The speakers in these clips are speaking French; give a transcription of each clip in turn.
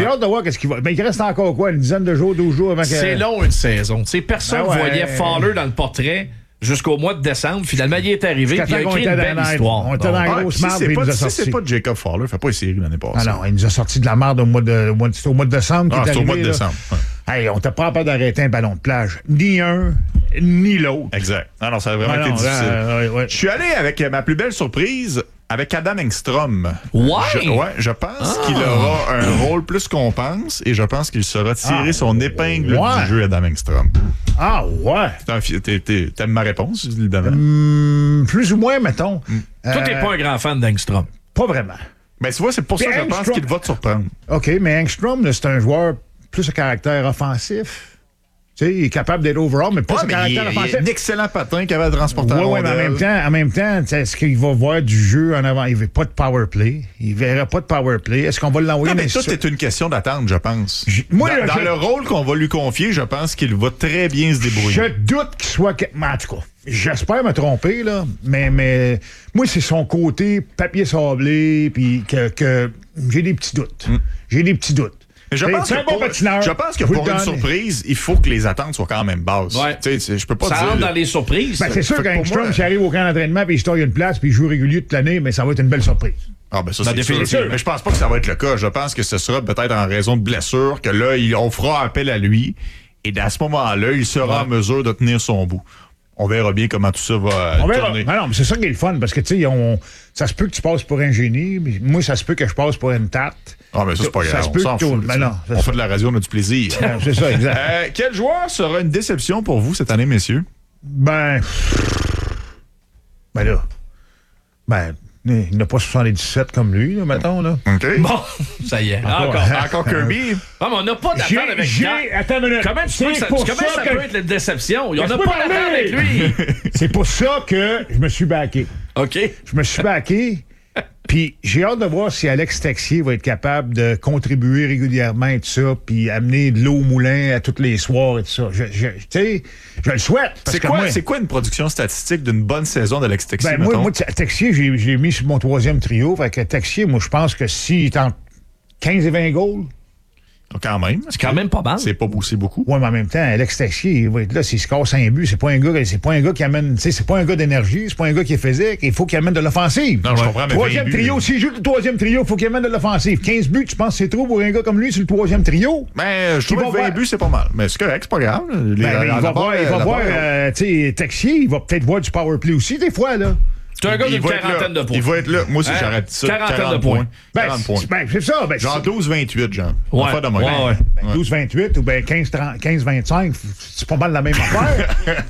J'ai hâte de voir qu'est-ce qu'il va. Mais il reste encore quoi, une dizaine de jours, 12 jours avant que. C'est long, une saison. T'sais, personne Ben ouais. voyait Fowler dans le portrait jusqu'au mois de décembre. Finalement, il est arrivé et il a écrit une belle histoire. On était dans la grosse si merde, c'est puis il pas, nous a si sorti. c'est pas Jacob Fowler, fait pas les séries l'année passée. Ah non, il nous a sorti de la merde au mois de décembre. Ah, qui est c'est au mois de arrivé, là. décembre. Ouais. Hey, on t'a pas peur d'arrêter un ballon de plage. Ni un, ni l'autre. Exact. Non, ça a vraiment été difficile. Ouais. Je suis allé avec ma plus belle surprise, avec Adam Engstrom. Ouais? Je pense qu'il aura un rôle plus qu'on pense et je pense qu'il saura tirer son épingle du jeu, Adam Engstrom. Ah, ouais. T'aimes ma réponse, évidemment? Plus ou moins, mettons. Toi, t'es pas un grand fan d'Engstrom. Pas vraiment. Ben, tu vois, c'est pour ça que je pense qu'il va te surprendre. OK, mais Engstrom, là, c'est un joueur plus à caractère offensif. Tu sais, il est capable d'être overall, mais plus à caractère offensif. Il est un excellent patin qui avait de transporter la Oui, mais rondelle. en même temps, est-ce qu'il va voir du jeu en avant? Il ne veut pas de power play. Il ne verra pas de power play. Est-ce qu'on va l'envoyer Non, mais tout est une question d'attente, je pense. Dans le rôle qu'on va lui confier, je pense qu'il va très bien se débrouiller. Je doute qu'il soit... Mais en tout cas, j'espère me tromper, là, mais moi, c'est son côté papier sablé, puis que j'ai des petits doutes. J'ai des petits doutes. Mais je pense que pour une surprise, il faut que les attentes soient quand même basses. Ouais. Je peux pas ça dire... rentre dans les surprises. Ben, c'est sûr qu'Engstrom, s'il arrive au camp d'entraînement, puis il se taille une place, puis il joue régulier toute l'année, mais ça va être une belle surprise. Ah, ben ça, c'est sûr. Mais je pense pas que ça va être le cas. Je pense que ce sera peut-être en raison de blessure, que là, on fera appel à lui, et à ce moment-là, il sera en mesure de tenir son bout. On verra bien comment tout ça va tourner. Non, mais c'est ça qui est le fun, parce que, tu sais, ça se peut que tu passes pour un génie, mais moi, ça se peut que je passe pour une tarte. Ah, mais ça, c'est pas grave. On s'en fout. On fait de la radio, on a du plaisir. C'est ça, exact. Quel joueur sera une déception pour vous cette année, messieurs? Ben là. Il n'a pas 77 comme lui, là, mettons, là. OK. Bon, ça y est. Encore Kirby? Non, mais on n'a pas d'attente avec Attends une minute. Comment ça peut être une déception? On n'a pas d'attente avec lui. C'est pour ça que je me suis backé. OK. Je me suis backé. Puis j'ai hâte de voir si Alex Texier va être capable de contribuer régulièrement et tout ça, puis amener de l'eau au moulin à tous les soirs et tout ça. Tu sais, je le souhaite. C'est quoi une production statistique d'une bonne saison d'Alex Texier? Ben moi, Texier, j'ai mis sur mon troisième trio. Fait que Texier, moi, je pense que s'il est entre 15 et 20 goals... Quand même. C'est quand même pas mal. C'est pas beaucoup. Oui, mais en même temps, Alex Texier, il va être là, s'il se casse un but, c'est pas un gars qui amène, tu sais, c'est pas un gars d'énergie, c'est pas un gars qui est physique, il faut qu'il amène de l'offensive. Non, je comprends, mais troisième trio, s'il joue le troisième trio, il faut qu'il amène de l'offensive. 15 buts, tu penses que c'est trop pour un gars comme lui sur le troisième trio? Ben, je trouve que 20 buts, c'est pas mal. Mais c'est correct, c'est pas grave. Il va voir, tu sais, Texier, il va peut-être voir du power play aussi, des fois, là. C'est un gars d'une quarantaine de points. Il va être là. Moi aussi, j'arrête ça. 40 de points. 40 points. Ben, c'est ça. Ben, genre 12-28, genre. Ouais. Pas de moyen. 12-28 ou ben 15-25, c'est pas mal la même affaire.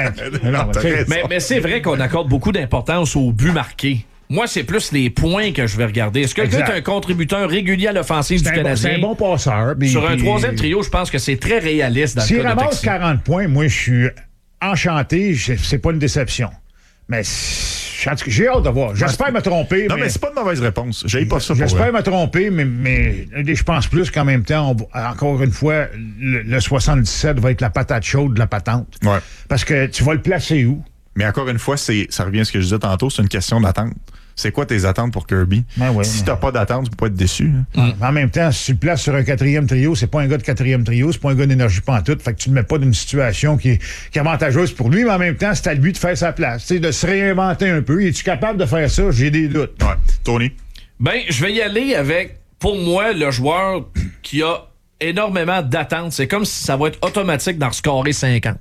Mais c'est vrai qu'on accorde beaucoup d'importance aux buts marqués. Moi, c'est plus les points que je vais regarder. Est-ce que tu es un contributeur régulier à l'offensive du Canadien? C'est un bon passeur. Sur un troisième trio, je pense que c'est très réaliste dans le cas de Texier. S'il ramasse 40 points, moi, je suis enchanté. C'est pas une déception. Mais j'ai hâte de voir. J'espère me tromper. Non, mais c'est pas une mauvaise réponse. J'ai pas ça pour J'espère me tromper, mais je pense plus qu'en même temps, encore une fois, le 77 va être la patate chaude de la patente. Ouais. Parce que tu vas le placer où? Mais encore une fois, ça revient à ce que je disais tantôt, c'est une question d'attente. C'est quoi tes attentes pour Kirby? Si t'as pas d'attente, tu peux pas être déçu. En même temps, si tu le places sur un quatrième trio, c'est pas un gars de quatrième trio, c'est pas un gars d'énergie pantoute. Fait que tu le mets pas dans une situation qui est avantageuse pour lui, mais en même temps, c'est à lui de faire sa place. Tu sais, de se réinventer un peu. Es-tu capable de faire ça? J'ai des doutes. Ouais. Tony? Ben, je vais y aller avec, pour moi, le joueur qui a énormément d'attentes. C'est comme si ça va être automatique d'en scorer 50.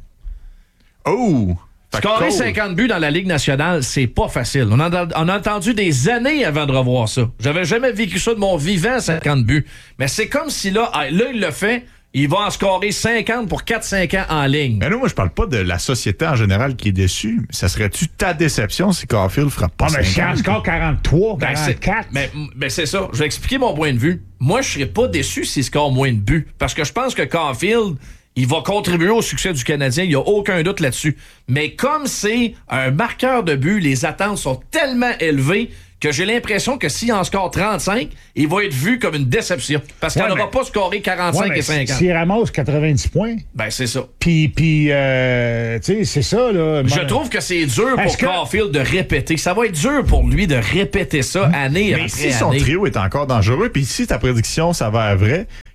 Oh! Scorer 50 buts dans la Ligue nationale, c'est pas facile. On a entendu des années avant de revoir ça. J'avais jamais vécu ça de mon vivant, 50 buts. Mais c'est comme si là, il le fait, il va en scorer 50 pour 4-5 ans en ligne. Mais non, moi, je parle pas de la société en général qui est déçue. Mais ça serait-tu ta déception si Caulfield frappe pas 50? Mais si on score 43, 44... Mais c'est ça. Je vais expliquer mon point de vue. Moi, je serais pas déçu s'il score moins de buts. Parce que je pense que Caulfield... il va contribuer au succès du Canadien, il n'y a aucun doute là-dessus. Mais comme c'est un marqueur de but, les attentes sont tellement élevées que j'ai l'impression que s'il en score 35, il va être vu comme une déception. Parce qu'il n'aura pas scoré 45 et 50. S'il ramasse 90 points... Ben, c'est ça. Puis tu sais, c'est ça, là. Je trouve que c'est dur pour Caulfield de répéter. Ça va être dur pour lui de répéter ça année après année. Mais si son trio est encore dangereux, puis si ta prédiction, ça va à vrai...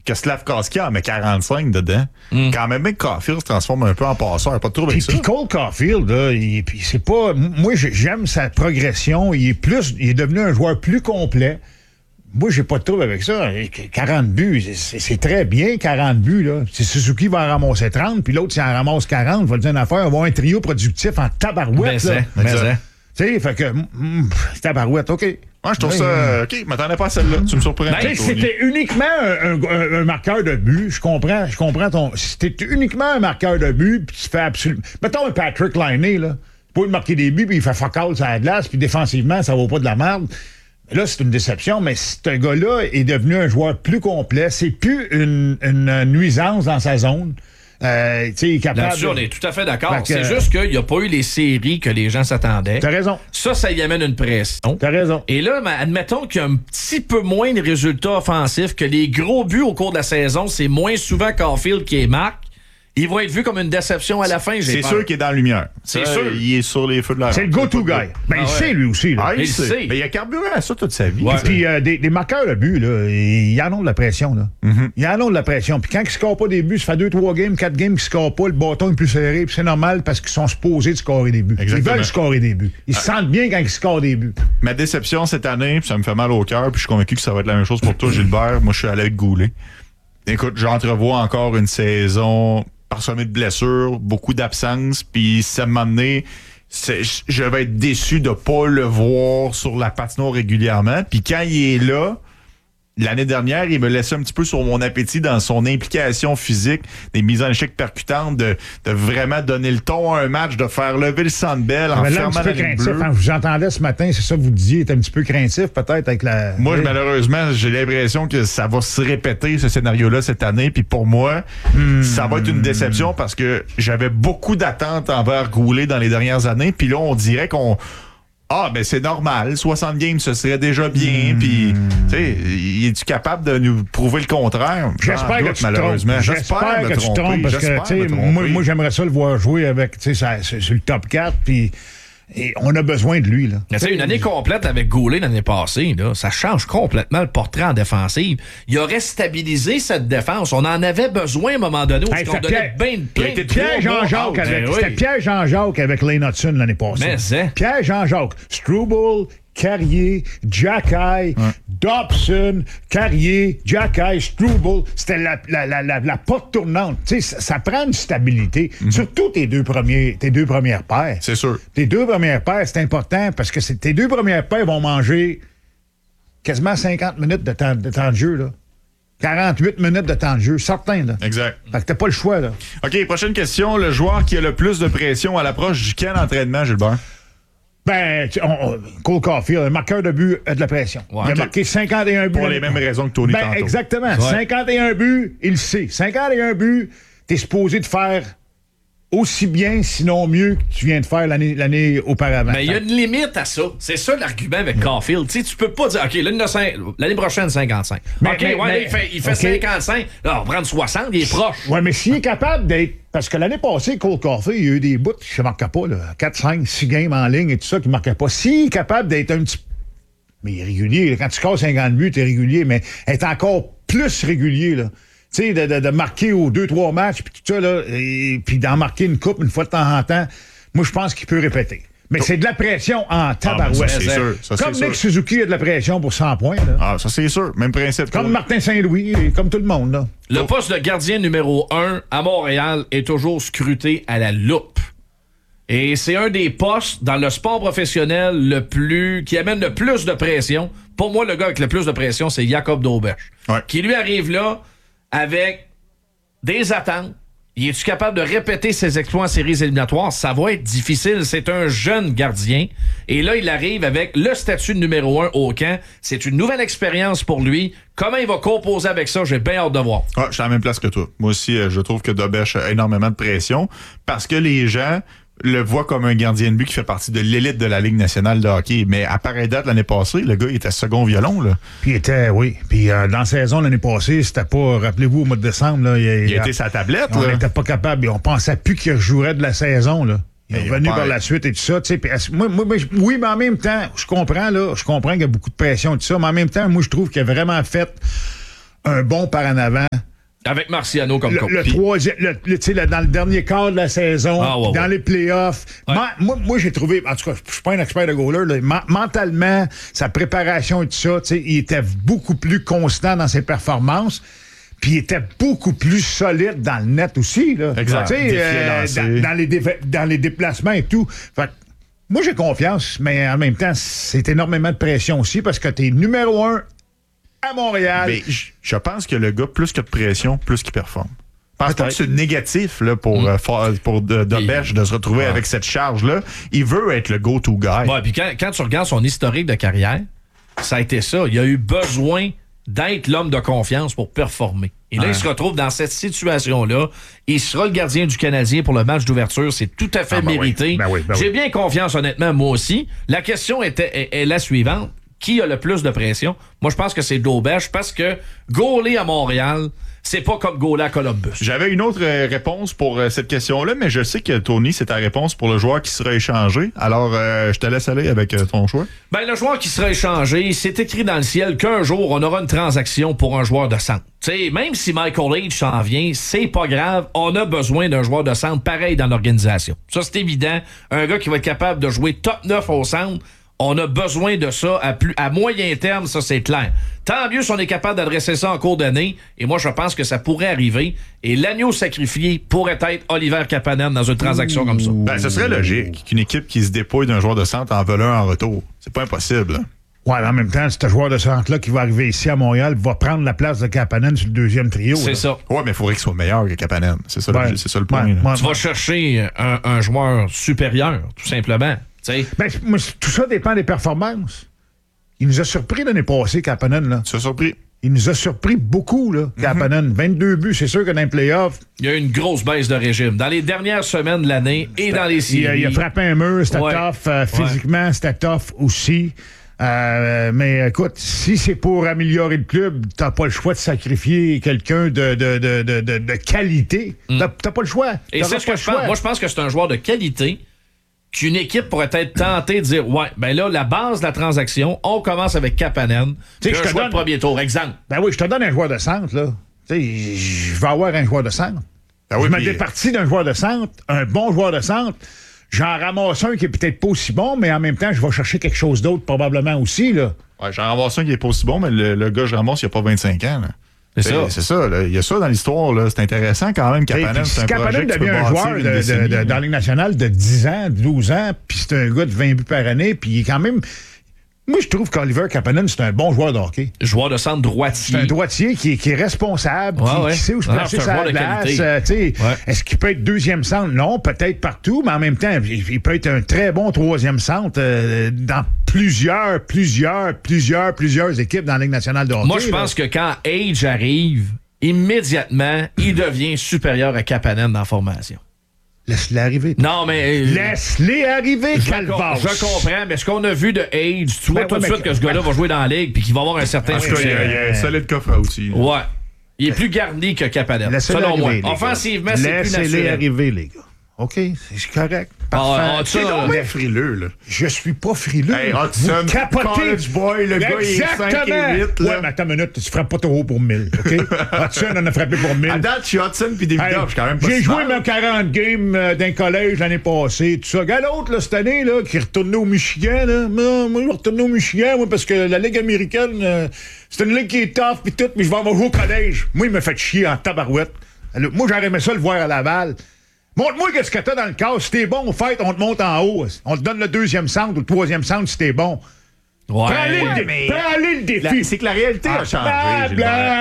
que Slavkovski en met 45 dedans. Quand même, Caulfield se transforme un peu en passeur. Pas de trouble avec ça. Puis Cole Caulfield, là, c'est pas... Moi, j'aime sa progression. Il est devenu un joueur plus complet. Moi, j'ai pas de trouble avec ça. 40 buts, c'est très bien, 40 buts, là. C'est Suzuki va en ramasser 30, puis l'autre, s'il en ramasse 40, va dire une affaire, on va avoir un trio productif en tabarouette, là. Tu sais, fait que... tabarouette, OK. Moi, je trouve ça... OK, je m'attendais pas à celle-là. Tu me surprends. C'était uniquement un marqueur de but. Je comprends ton... C'était uniquement un marqueur de but, puis tu fais absolument... Mettons un Patrick Laine, là. Il peut marquer des buts, puis il fait fuck all sur la glace, puis défensivement, ça vaut pas de la merde. Là, c'est une déception, mais ce gars-là est devenu un joueur plus complet. C'est plus une nuisance dans sa zone. Il est capable. Là-dessus, on est tout à fait d'accord. C'est juste qu'il n'y a pas eu les séries que les gens s'attendaient. T'as raison. Ça y amène une pression. T'as raison. Et là, admettons qu'il y a un petit peu moins de résultats offensifs, que les gros buts au cours de la saison, c'est moins souvent Caulfield qui est marque. Il va être vu comme une déception à la fin, C'est sûr qu'il est dans la lumière. C'est sûr. Il est sur les feux de la C'est le go-to guy. Ben, il sait, lui aussi. Là. Il sait. Mais il a carburé à ça toute sa vie. Ouais. Puis des marqueurs de but, là, ils en ont de la pression. Là. Ils en ont de la pression. Puis quand ils ne scorent pas des buts, ça fait 2-3 games, 4 games qu'ils ne scorent pas, le bâton est plus serré. Puis c'est normal parce qu'ils sont supposés de scorer des buts. Exactement. Ils veulent scorer des buts. Ils se sentent bien quand ils scorent des buts. Ma déception cette année, puis ça me fait mal au cœur, puis je suis convaincu que ça va être la même chose pour toi, Gilbert. Moi, je suis allé avec Goulet. Écoute, j'entrevois encore une saison parsemée de blessures, beaucoup d'absences, puis ça m'a amené... Je vais être déçu de pas le voir sur la patinoire régulièrement. Puis quand il est là, l'année dernière, il me laissait un petit peu sur mon appétit dans son implication physique, des mises en échec percutantes, de vraiment donner le ton à un match, de faire lever le Sandbell en fermant la ligne bleue. Quand je vous entendais ce matin, c'est ça que vous disiez, il était un petit peu craintif peut-être avec la... Moi, malheureusement, j'ai l'impression que ça va se répéter, ce scénario-là, cette année. Puis pour moi, ça va être une déception parce que j'avais beaucoup d'attentes envers Goulet dans les dernières années. Puis là, on dirait qu'on... ben c'est normal, 60 games, ce serait déjà bien. Puis, tu sais, es-tu capable de nous prouver le contraire? J'espère que tu malheureusement. J'espère que tu te trompes parce que, tu sais, moi j'aimerais ça le voir jouer avec, tu sais, sur le top 4. Puis, et on a besoin de lui, là. Tu sais, une année complète avec Goulet l'année passée, là, ça change complètement le portrait en défensive. Il aurait stabilisé cette défense. On en avait besoin à un moment donné. Parce qu'on donnait plein de Pierre Jean-Jacques avec... C'était Pierre Jean-Jacques avec Lane Hudson l'année passée. Mais Pierre Jean-Jacques, Struble, Carrier, Jacky, Dobson, Carrier, Jacky, Struble. C'était la porte tournante. Tu sais, ça prend une stabilité. Surtout tes deux premières paires. C'est sûr. Tes deux premières paires, c'est important parce que tes deux premières paires vont manger quasiment 50 minutes de temps de jeu, là. 48 minutes de temps de jeu, certain, là. Exact. Fait que t'as pas le choix, là. OK, prochaine question. Le joueur qui a le plus de pression à l'approche du camp d'entraînement, Gilbert? Ben, Cole Caulfield, un marqueur de but a de la pression. Ouais, il a marqué 51 buts. Pour les mêmes raisons que Tony tantôt. Exactement. Ouais. 51 buts, il le sait. 51 buts, t'es supposé de faire aussi bien, sinon mieux, que tu viens de faire l'année auparavant. Mais il y a une limite à ça. C'est ça l'argument avec Caulfield. Tu sais, tu peux pas dire, OK, l'année prochaine, 55. Il fait 55. Là, on va prendre 60, il est proche. Oui, mais s'il est capable d'être... Parce que l'année passée, Cole Caulfield, il y a eu des bouts qui ne marquaient pas, là. 4, 5, 6 games en ligne et tout ça qui ne marquaient pas. S'il est capable d'être un petit... Mais il est régulier. Quand tu scores 50 buts, tu es régulier, mais être encore plus régulier, là. Tu sais, de marquer aux 2-3 matchs, puis tout ça, là, et puis d'en marquer une coupe une fois de temps en temps, moi, je pense qu'il peut répéter. Mais c'est de la pression en tabarouette. C'est sûr. Comme Nick Suzuki a de la pression pour 100 points. Là. Ça, c'est sûr. Même principe. Comme Martin Saint-Louis, et comme tout le monde. Là. Le poste de gardien numéro 1 à Montréal est toujours scruté à la loupe. Et c'est un des postes dans le sport professionnel qui amène le plus de pression. Pour moi, le gars avec le plus de pression, c'est Jacob Dauberge. Ouais. Qui lui arrive là avec des attentes. Es-tu capable de répéter ses exploits en séries éliminatoires? Ça va être difficile. C'est un jeune gardien. Et là, il arrive avec le statut de numéro 1 au camp. C'est une nouvelle expérience pour lui. Comment il va composer avec ça? J'ai bien hâte de voir. Je suis à la même place que toi. Moi aussi, je trouve que Dauberge a énormément de pression parce que les gens le voit comme un gardien de but qui fait partie de l'élite de la Ligue nationale de hockey. Mais à pareille date, l'année passée, le gars, il était second violon, là. Puis il était, oui. Puis dans la saison l'année passée, c'était pas, rappelez-vous, au mois de décembre, là, il était sa tablette, là. On n'était pas capable. On pensait plus qu'il jouerait de la saison, là. Il est revenu par la suite et tout ça. Tu sais, oui, mais en même temps, je comprends qu'il y a beaucoup de pression et tout ça, mais en même temps, moi, je trouve qu'il a vraiment fait un bon par en avant. Avec Marciano comme coach. Le troisième, dans le dernier quart de la saison, dans les playoffs. Ouais. Moi, j'ai trouvé, en tout cas, je suis pas un expert de goaler, là, mentalement, sa préparation et tout ça, il était beaucoup plus constant dans ses performances. Puis il était beaucoup plus solide dans le net aussi. Là. Exact. Dans les déplacements et tout. Fait, moi, j'ai confiance, mais en même temps, c'est énormément de pression aussi parce que t'es numéro 1 à Montréal. Mais je pense que le gars, plus que de pression, plus qu'il performe. Je pense pas que c'est négatif là, pour Dobberge de se retrouver avec cette charge-là. Il veut être le go-to guy. Ouais, puis quand tu regardes son historique de carrière, ça a été ça. Il a eu besoin d'être l'homme de confiance pour performer. Et là, il se retrouve dans cette situation-là. Il sera le gardien du Canadien pour le match d'ouverture. C'est tout à fait mérité. J'ai bien confiance, honnêtement, moi aussi. La question est la suivante. Qui a le plus de pression? Moi, je pense que c'est Dobberge parce que goaler à Montréal, c'est pas comme goaler à Columbus. J'avais une autre réponse pour cette question-là, mais je sais que, Tony, c'est ta réponse pour le joueur qui sera échangé. Alors, je te laisse aller avec ton choix. Ben, le joueur qui sera échangé, c'est écrit dans le ciel qu'un jour, on aura une transaction pour un joueur de centre. T'sais, même si Michael H s'en vient, c'est pas grave. On a besoin d'un joueur de centre pareil dans l'organisation. Ça, c'est évident. Un gars qui va être capable de jouer top 9 au centre, on a besoin de ça à moyen terme, ça c'est clair. Tant mieux si on est capable d'adresser ça en cours d'année, et moi je pense que ça pourrait arriver, et l'agneau sacrifié pourrait être Oliver Kapanen dans une transaction comme ça. Ben, ce serait logique qu'une équipe qui se dépouille d'un joueur de centre en vole un en retour. C'est pas impossible. Hein? Ouais, mais en même temps, ce joueur de centre-là qui va arriver ici à Montréal va prendre la place de Kapanen sur le deuxième trio. C'est là. ça. Ouais, mais il faudrait qu'il soit meilleur que Kapanen. C'est ça, c'est ça le point. Tu vas chercher un joueur supérieur, tout simplement. Ben, tout ça dépend des performances. Il nous a surpris l'année passée, Kapanen. Là. Tu as surpris? Il nous a surpris beaucoup, là, Kapanen. 22 buts, c'est sûr que dans les playoffs... Il y a eu une grosse baisse de régime. Dans les dernières semaines de l'année et dans les séries. Il a frappé un mur, c'était tough. Physiquement, c'était tough aussi. Mais écoute, si c'est pour améliorer le club, t'as pas le choix de sacrifier quelqu'un de qualité. T'as pas le choix. Et c'est ce que je pense. Moi, je pense que c'est un joueur de qualité qu'une équipe pourrait être tentée de dire, ouais, ben là, la base de la transaction, on commence avec Kapanen, puis un choix de premier tour, exemple. Ben oui, je te donne un joueur de centre, là. Tu sais, je vais avoir un joueur de centre. Ben oui, je me départis d'un joueur de centre, un bon joueur de centre. J'en ramasse un qui est peut-être pas aussi bon, mais en même temps, je vais chercher quelque chose d'autre probablement aussi, là. Ouais, j'en ramasse un qui est pas aussi bon, mais le gars que je ramasse, il a pas 25 ans, là. C'est ça, là. Il y a ça dans l'histoire, là. C'est intéressant quand même. Kapanen, c'est un projet que tu peux devient un joueur dans la Ligue nationale de 10 ans, 12 ans, puis c'est un gars de 20 buts par année, puis il est quand même... Moi, je trouve qu'Oliver Kapanen, c'est un bon joueur de hockey. Joueur de centre droitier. C'est un droitier qui est responsable, qui sait où se placer sa glace. Est-ce qu'il peut être deuxième centre? Non, peut-être partout, mais en même temps, il peut être un très bon troisième centre dans plusieurs équipes dans la Ligue nationale de hockey. Moi, je pense que quand Age arrive, immédiatement, il devient supérieur à Kapanen dans la formation. Laisse-les arriver. Non, mais... Laisse-les arriver, Calvas. Je comprends, mais ce qu'on a vu de Age, tu vois tout de suite que ce gars-là va jouer dans la Ligue puis qu'il va avoir un certain succès. Il y a un solide coffre à outils. Ouais. Il est plus garni que Kapanen, selon moi. Offensivement, c'est plus naturel. Laissez-les arriver, les gars. OK, c'est correct. Parfait. C'est donc bien frileux, là. Je suis pas frileux. Hey, Hudson, college boy, le gars, il est 5 et 8. Ouais, mais attends une minute, tu frappes pas trop haut pour 1000, OK? Hudson en a frappé pour 1000. À date, je suis Hudson puis Davidov, je suis quand même pas J'ai joué mes 40 games d'un collège l'année passée, tout ça. Gars, l'autre, là, cette année, là, qui est retourné au Michigan, là. Moi, je vais retourner au Michigan, parce que la Ligue américaine, c'est une ligue qui est tough puis tout, mais je vais avoir joué au collège. Moi, il me fait chier en tabarouette. Alors, moi, j'aurais aimé ça le voir à Laval. Montre-moi qu'est-ce que t'as dans le cas. Si t'es bon, au fait, on te monte en haut. On te donne le deuxième centre ou le troisième centre si t'es bon. Ouais. Prends-les le défi. C'est que la réalité a changé.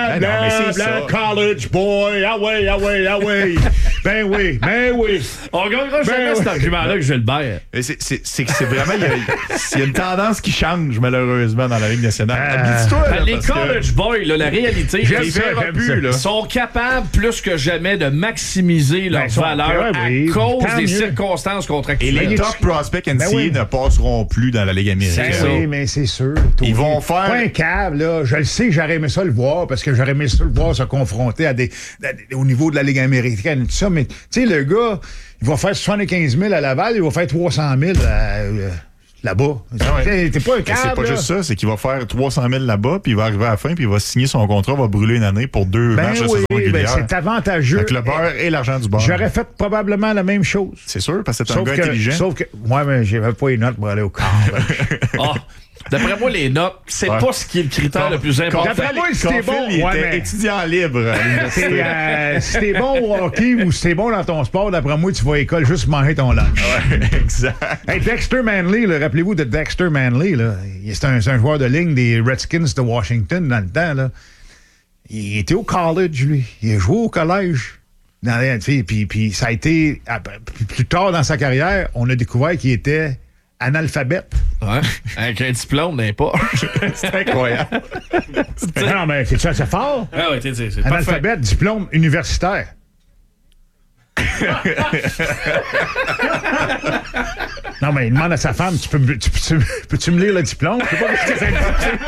Bla, college boy. Ah ouais. Ben oui. On gagnera jamais cet argument-là que Gilbert. C'est que c'est vraiment... Il y a une tendance qui change, malheureusement, dans la Ligue nationale. Les college boys, là, la réalité, ils sont capables plus que jamais de maximiser leur valeur à cause des circonstances contractuelles. Et les top prospects NCAA ne passeront plus dans la Ligue américaine. Oui, mais c'est sûr. Ils vont faire... Pas un câble, là. Je le sais, j'aurais aimé ça le voir, parce que j'aurais aimé ça le voir se confronter au niveau de la Ligue américaine et tout ça. Mais, tu sais, le gars, il va faire 75 000 à Laval, il va faire 300 000 à... là-bas. T'es pas un câble, c'est pas juste ça, c'est qu'il va faire 300 000 là-bas, puis il va arriver à la fin, puis il va signer son contrat, va brûler une année pour 2 matchs de saison régulière. C'est avantageux. Avec le beurre et l'argent du beurre. J'aurais fait probablement la même chose. C'est sûr, parce que c'est un gars intelligent. Sauf que, moi, mais j'avais pas les notes pour aller au camp. D'après moi, les notes, c'est pas ce qui est le critère le plus important. D'après moi, si t'es bon, il était étudiant libre à l'université. Si t'es bon au hockey ou si t'es bon dans ton sport, d'après moi, tu vas à l'école juste manger ton lunch. Ouais, exact. Hey, Dexter Manley, là, rappelez-vous de Dexter Manley. Là. C'est un joueur de ligne des Redskins de Washington dans le temps. Là. Il était au college, lui. Il a joué au collège. Puis ça a été... Plus tard dans sa carrière, on a découvert qu'il était analphabète. Ouais, avec un diplôme n'importe. C'est incroyable. Non, mais c'est-tu assez fort? Ah ouais, c'est analphabète, diplôme universitaire. Non, mais il demande à sa femme, peux-tu me lire le diplôme? Je sais pas ce que ça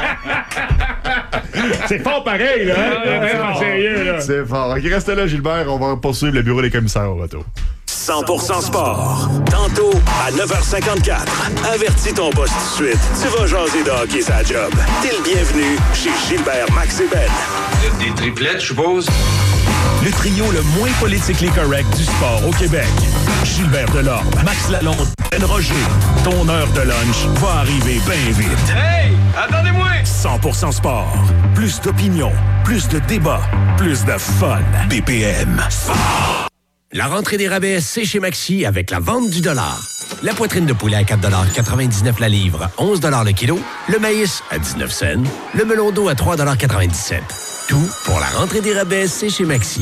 dit. C'est fort pareil, là. Hein? Sérieux, là. C'est fort. OK, reste là, Gilbert. On va poursuivre le bureau des commissaires au retour. 100% sport. Tantôt, à 9h54. Avertis ton boss tout de suite. Tu vas jaser de hockey sa job. T'es le bienvenu chez Gilbert, Max et Ben. Des triplettes, je suppose? Le trio le moins politically correct du sport au Québec. Gilbert Delorme, Max Lalonde, Ben Roger. Ton heure de lunch va arriver bien vite. Hey! Attendez-moi! 100% sport. Plus d'opinion, plus de débats, plus de fun. BPM. Sport. La rentrée des rabais, c'est chez Maxi avec la vente du dollar. La poitrine de poulet à 4,99 la livre, 11 le kilo. Le maïs à 19 cents. Le melon d'eau à 3,97 Tout pour la rentrée des rabais, c'est chez Maxi.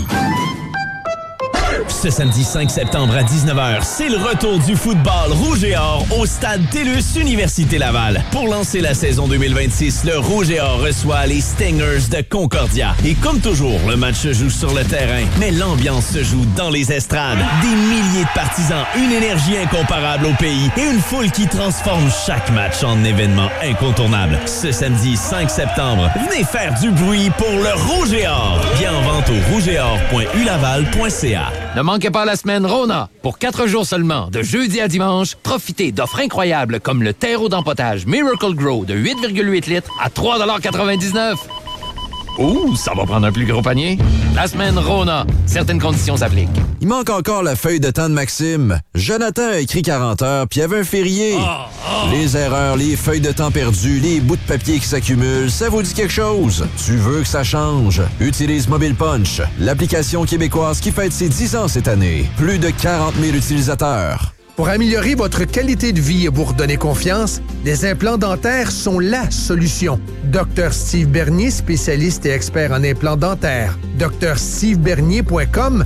Ce samedi 5 septembre à 19h, c'est le retour du football rouge et or au stade TELUS Université Laval. Pour lancer la saison 2026, le rouge et or reçoit les Stingers de Concordia. Et comme toujours, le match se joue sur le terrain, mais l'ambiance se joue dans les estrades. Des milliers de partisans, une énergie incomparable au pays et une foule qui transforme chaque match en événement incontournable. Ce samedi 5 septembre, venez faire du bruit pour le rouge et or. Bien en vente au rougeetor.ulaval.ca. Ne manquez pas la semaine Rona. Pour 4 jours seulement, de jeudi à dimanche, profitez d'offres incroyables comme le terreau d'empotage Miracle Grow de 8,8 litres à 3,99 $. Ouh, ça va prendre un plus gros panier. La semaine Rona. Certaines conditions s'appliquent. Il manque encore la feuille de temps de Maxime. Jonathan a écrit 40 heures, puis il y avait un férié. Les erreurs, les feuilles de temps perdues, les bouts de papier qui s'accumulent, ça vous dit quelque chose? Tu veux que ça change? Utilise Mobile Punch, l'application québécoise qui fête ses 10 ans cette année. Plus de 40 000 utilisateurs. Pour améliorer votre qualité de vie et vous redonner confiance, les implants dentaires sont la solution. Dr Steve Bernier, spécialiste et expert en implants dentaires. drstevebernier.com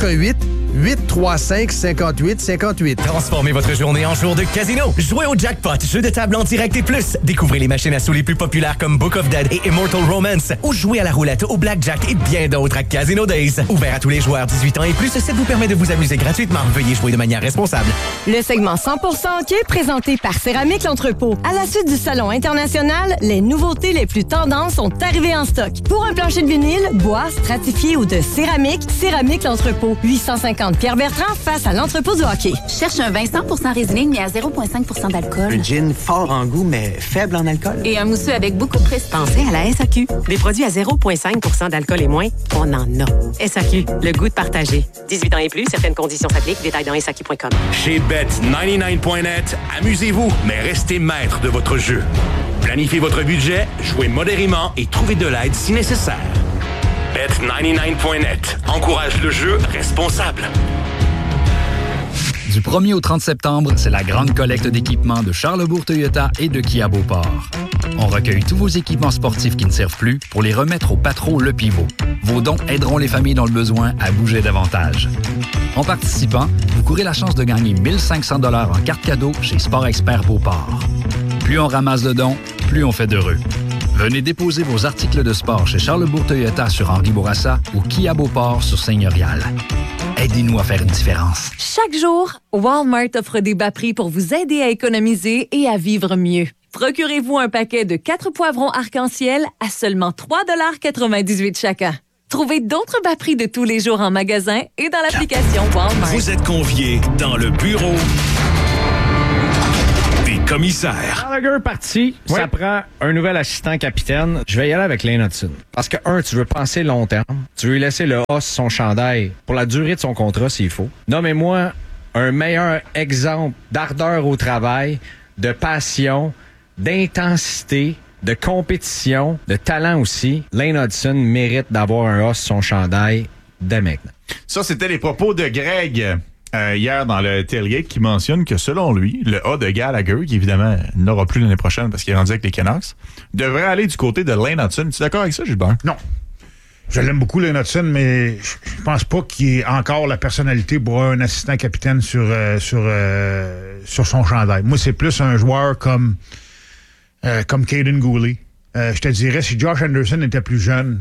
418-835-5858. Transformez votre journée en jour de casino. Jouez au jackpot, jeu de table en direct et plus. Découvrez les machines à sous les plus populaires comme Book of Dead et Immortal Romance. Ou jouez à la roulette, au blackjack et bien d'autres à Casino Days. Ouvert à tous les joueurs 18 ans et plus, ça vous permet de vous amuser gratuitement. Veuillez jouer de manière responsable. Le segment 100% hockey présenté par Céramique L'Entrepôt. À la suite du Salon international, les nouveautés les plus tendances sont arrivées en stock. Pour un plancher de vinyle, bois, stratifié ou de céramique, Céramique L'Entrepôt. 850 Pierre-Bertrand face à l'entrepôt du hockey. Cherche un vin 100% résineux mais à 0,5% d'alcool. Un gin fort en goût mais faible en alcool. Et un mousseux avec beaucoup de prestige. Pensez à la SAQ. Des produits à 0,5% d'alcool et moins, on en a. SAQ, le goût de partager. 18 ans et plus, certaines conditions s'appliquent. Détails dans SAQ.com. Chez Bet99.net, amusez-vous, mais restez maître de votre jeu. Planifiez votre budget, jouez modérément et trouvez de l'aide si nécessaire. Bet99.net encourage le jeu responsable. Du 1er au 30 septembre, c'est la grande collecte d'équipements de Charlesbourg Toyota et de Kia Beauport. On recueille tous vos équipements sportifs qui ne servent plus pour les remettre au Patro Le Pivot. Vos dons aideront les familles dans le besoin à bouger davantage. En participant, vous courez la chance de gagner 1 500 $ en carte cadeau chez Sport Expert Beauport. Plus on ramasse de dons, plus on fait d'heureux. Venez déposer vos articles de sport chez Charlesbourg Toyota sur Henri Bourassa ou Kia Beauport sur Seigneurial. Aidez-nous à faire une différence. Chaque jour, Walmart offre des bas prix pour vous aider à économiser et à vivre mieux. Procurez-vous un paquet de 4 poivrons arc-en-ciel à seulement 3,98 chacun. Trouvez d'autres bas prix de tous les jours en magasin et dans l'application Walmart. Vous êtes conviés dans le bureau des commissaire. Gallagher parti, ça prend un nouvel assistant capitaine. Je vais y aller avec Lane Hudson. Parce que, tu veux penser long terme. Tu veux laisser le A sur son chandail pour la durée de son contrat s'il faut. Nommez-moi un meilleur exemple d'ardeur au travail, de passion, d'intensité, de compétition, de talent aussi. Lane Hudson mérite d'avoir un A sur son chandail dès maintenant. Ça, c'était les propos de Greg hier dans le tailgate qui mentionne que selon lui, le A de Gallagher, qui évidemment n'aura plus l'année prochaine parce qu'il est rendu avec les Canucks, devrait aller du côté de Lane Hudson. Tu es d'accord avec ça, Gilbert? Non. Je l'aime beaucoup, Lane Hudson, mais je pense pas qu'il ait encore la personnalité pour un assistant capitaine sur son chandail. Moi, c'est plus un joueur comme Caden Gooley. Je te dirais, si Josh Anderson était plus jeune,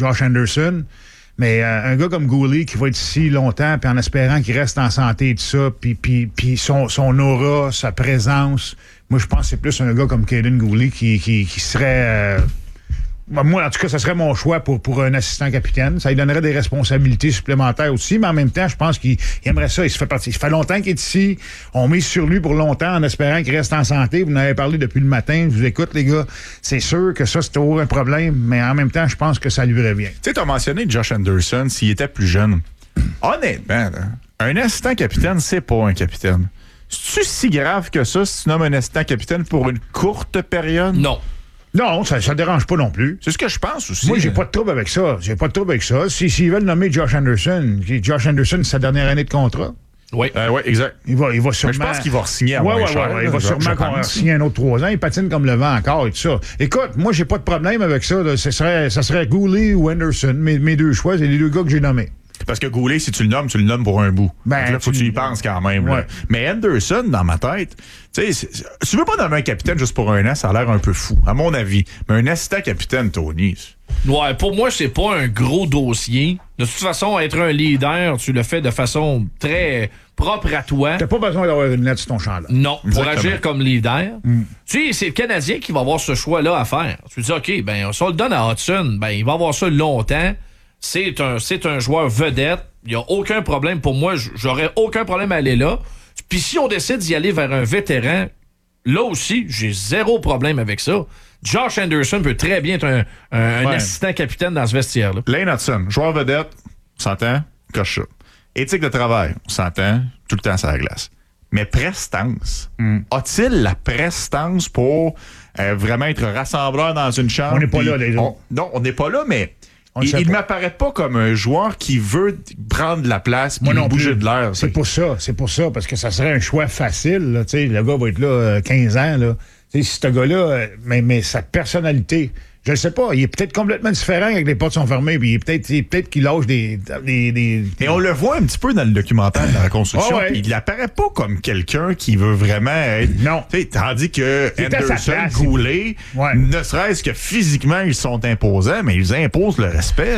mais un gars comme Gooley qui va être ici longtemps, puis en espérant qu'il reste en santé et tout ça, puis son aura, sa présence, moi, je pense que c'est plus un gars comme Caden Gooley qui serait... moi, en tout cas, ça serait mon choix pour un assistant capitaine. Ça lui donnerait des responsabilités supplémentaires aussi, mais en même temps, je pense qu'il aimerait ça. Il fait longtemps qu'il est ici. On mise sur lui pour longtemps en espérant qu'il reste en santé. Vous en avez parlé depuis le matin. Je vous écoute, les gars. C'est sûr que ça, c'est toujours un problème, mais en même temps, je pense que ça lui revient. Tu sais, tu as mentionné Josh Anderson s'il était plus jeune. Honnêtement, là, un assistant capitaine, c'est pas un capitaine. C'est-tu si grave que ça si tu nommes un assistant capitaine pour une courte période? Non. Non, ça dérange pas non plus. C'est ce que je pense aussi. Moi, j'ai pas de trouble avec ça. S'ils veulent nommer Josh Anderson, c'est sa dernière année de contrat. Oui, exact. Il va sûrement... Mais je pense qu'il va signer à moins cher. Il va sûrement signer un autre 3 ans. Il patine comme le vent encore et tout ça. Écoute, moi, j'ai pas de problème avec ça. Là. Ça serait Gooley ou Anderson. Mes deux choix, c'est les deux gars que j'ai nommés. Parce que Gooley, si tu le nommes pour un bout. Donc là, faut que tu y penses quand même. Ouais. Mais Anderson, dans ma tête, tu veux pas nommer un capitaine juste pour un an, ça a l'air un peu fou, à mon avis. Mais un assistant capitaine, Tony... Ouais, pour moi, c'est pas un gros dossier. De toute façon, être un leader, tu le fais de façon très propre à toi. T'as pas besoin d'avoir une lettre sur ton chandail. Non, pour agir comme leader. Tu sais, c'est le Canadien qui va avoir ce choix-là à faire. Tu dis, OK, ben, si on le donne à Hudson, ben, il va avoir ça longtemps. C'est un joueur vedette. Il n'y a aucun problème. Pour moi, j'aurais aucun problème à aller là. Puis si on décide d'y aller vers un vétéran, là aussi, j'ai zéro problème avec ça. Josh Anderson peut très bien être un assistant capitaine dans ce vestiaire-là. Lane Hudson, joueur vedette, on s'entend, coche ça. Éthique de travail, on s'entend, tout le temps sur la glace. Mais prestance, a-t-il la prestance pour vraiment être rassembleur dans une chambre? On n'est pas là, les autres. Non, on n'est pas là, mais... Il ne m'apparaît pas comme un joueur qui veut prendre de la place et bouger de l'air. C'est pour ça, parce que ça serait un choix facile. Là, le gars va être là 15 ans. Là. Si ce gars-là, mais sa personnalité, je ne sais pas, il est peut-être complètement différent avec les portes sont fermées, puis peut-être qu'il lâche des... Et on le voit un petit peu dans le documentaire de la reconstruction, puis il apparaît pas comme quelqu'un qui veut vraiment être... Non. Tandis que Anderson, Gooley, ne serait-ce que physiquement, ils sont imposants, mais ils imposent le respect.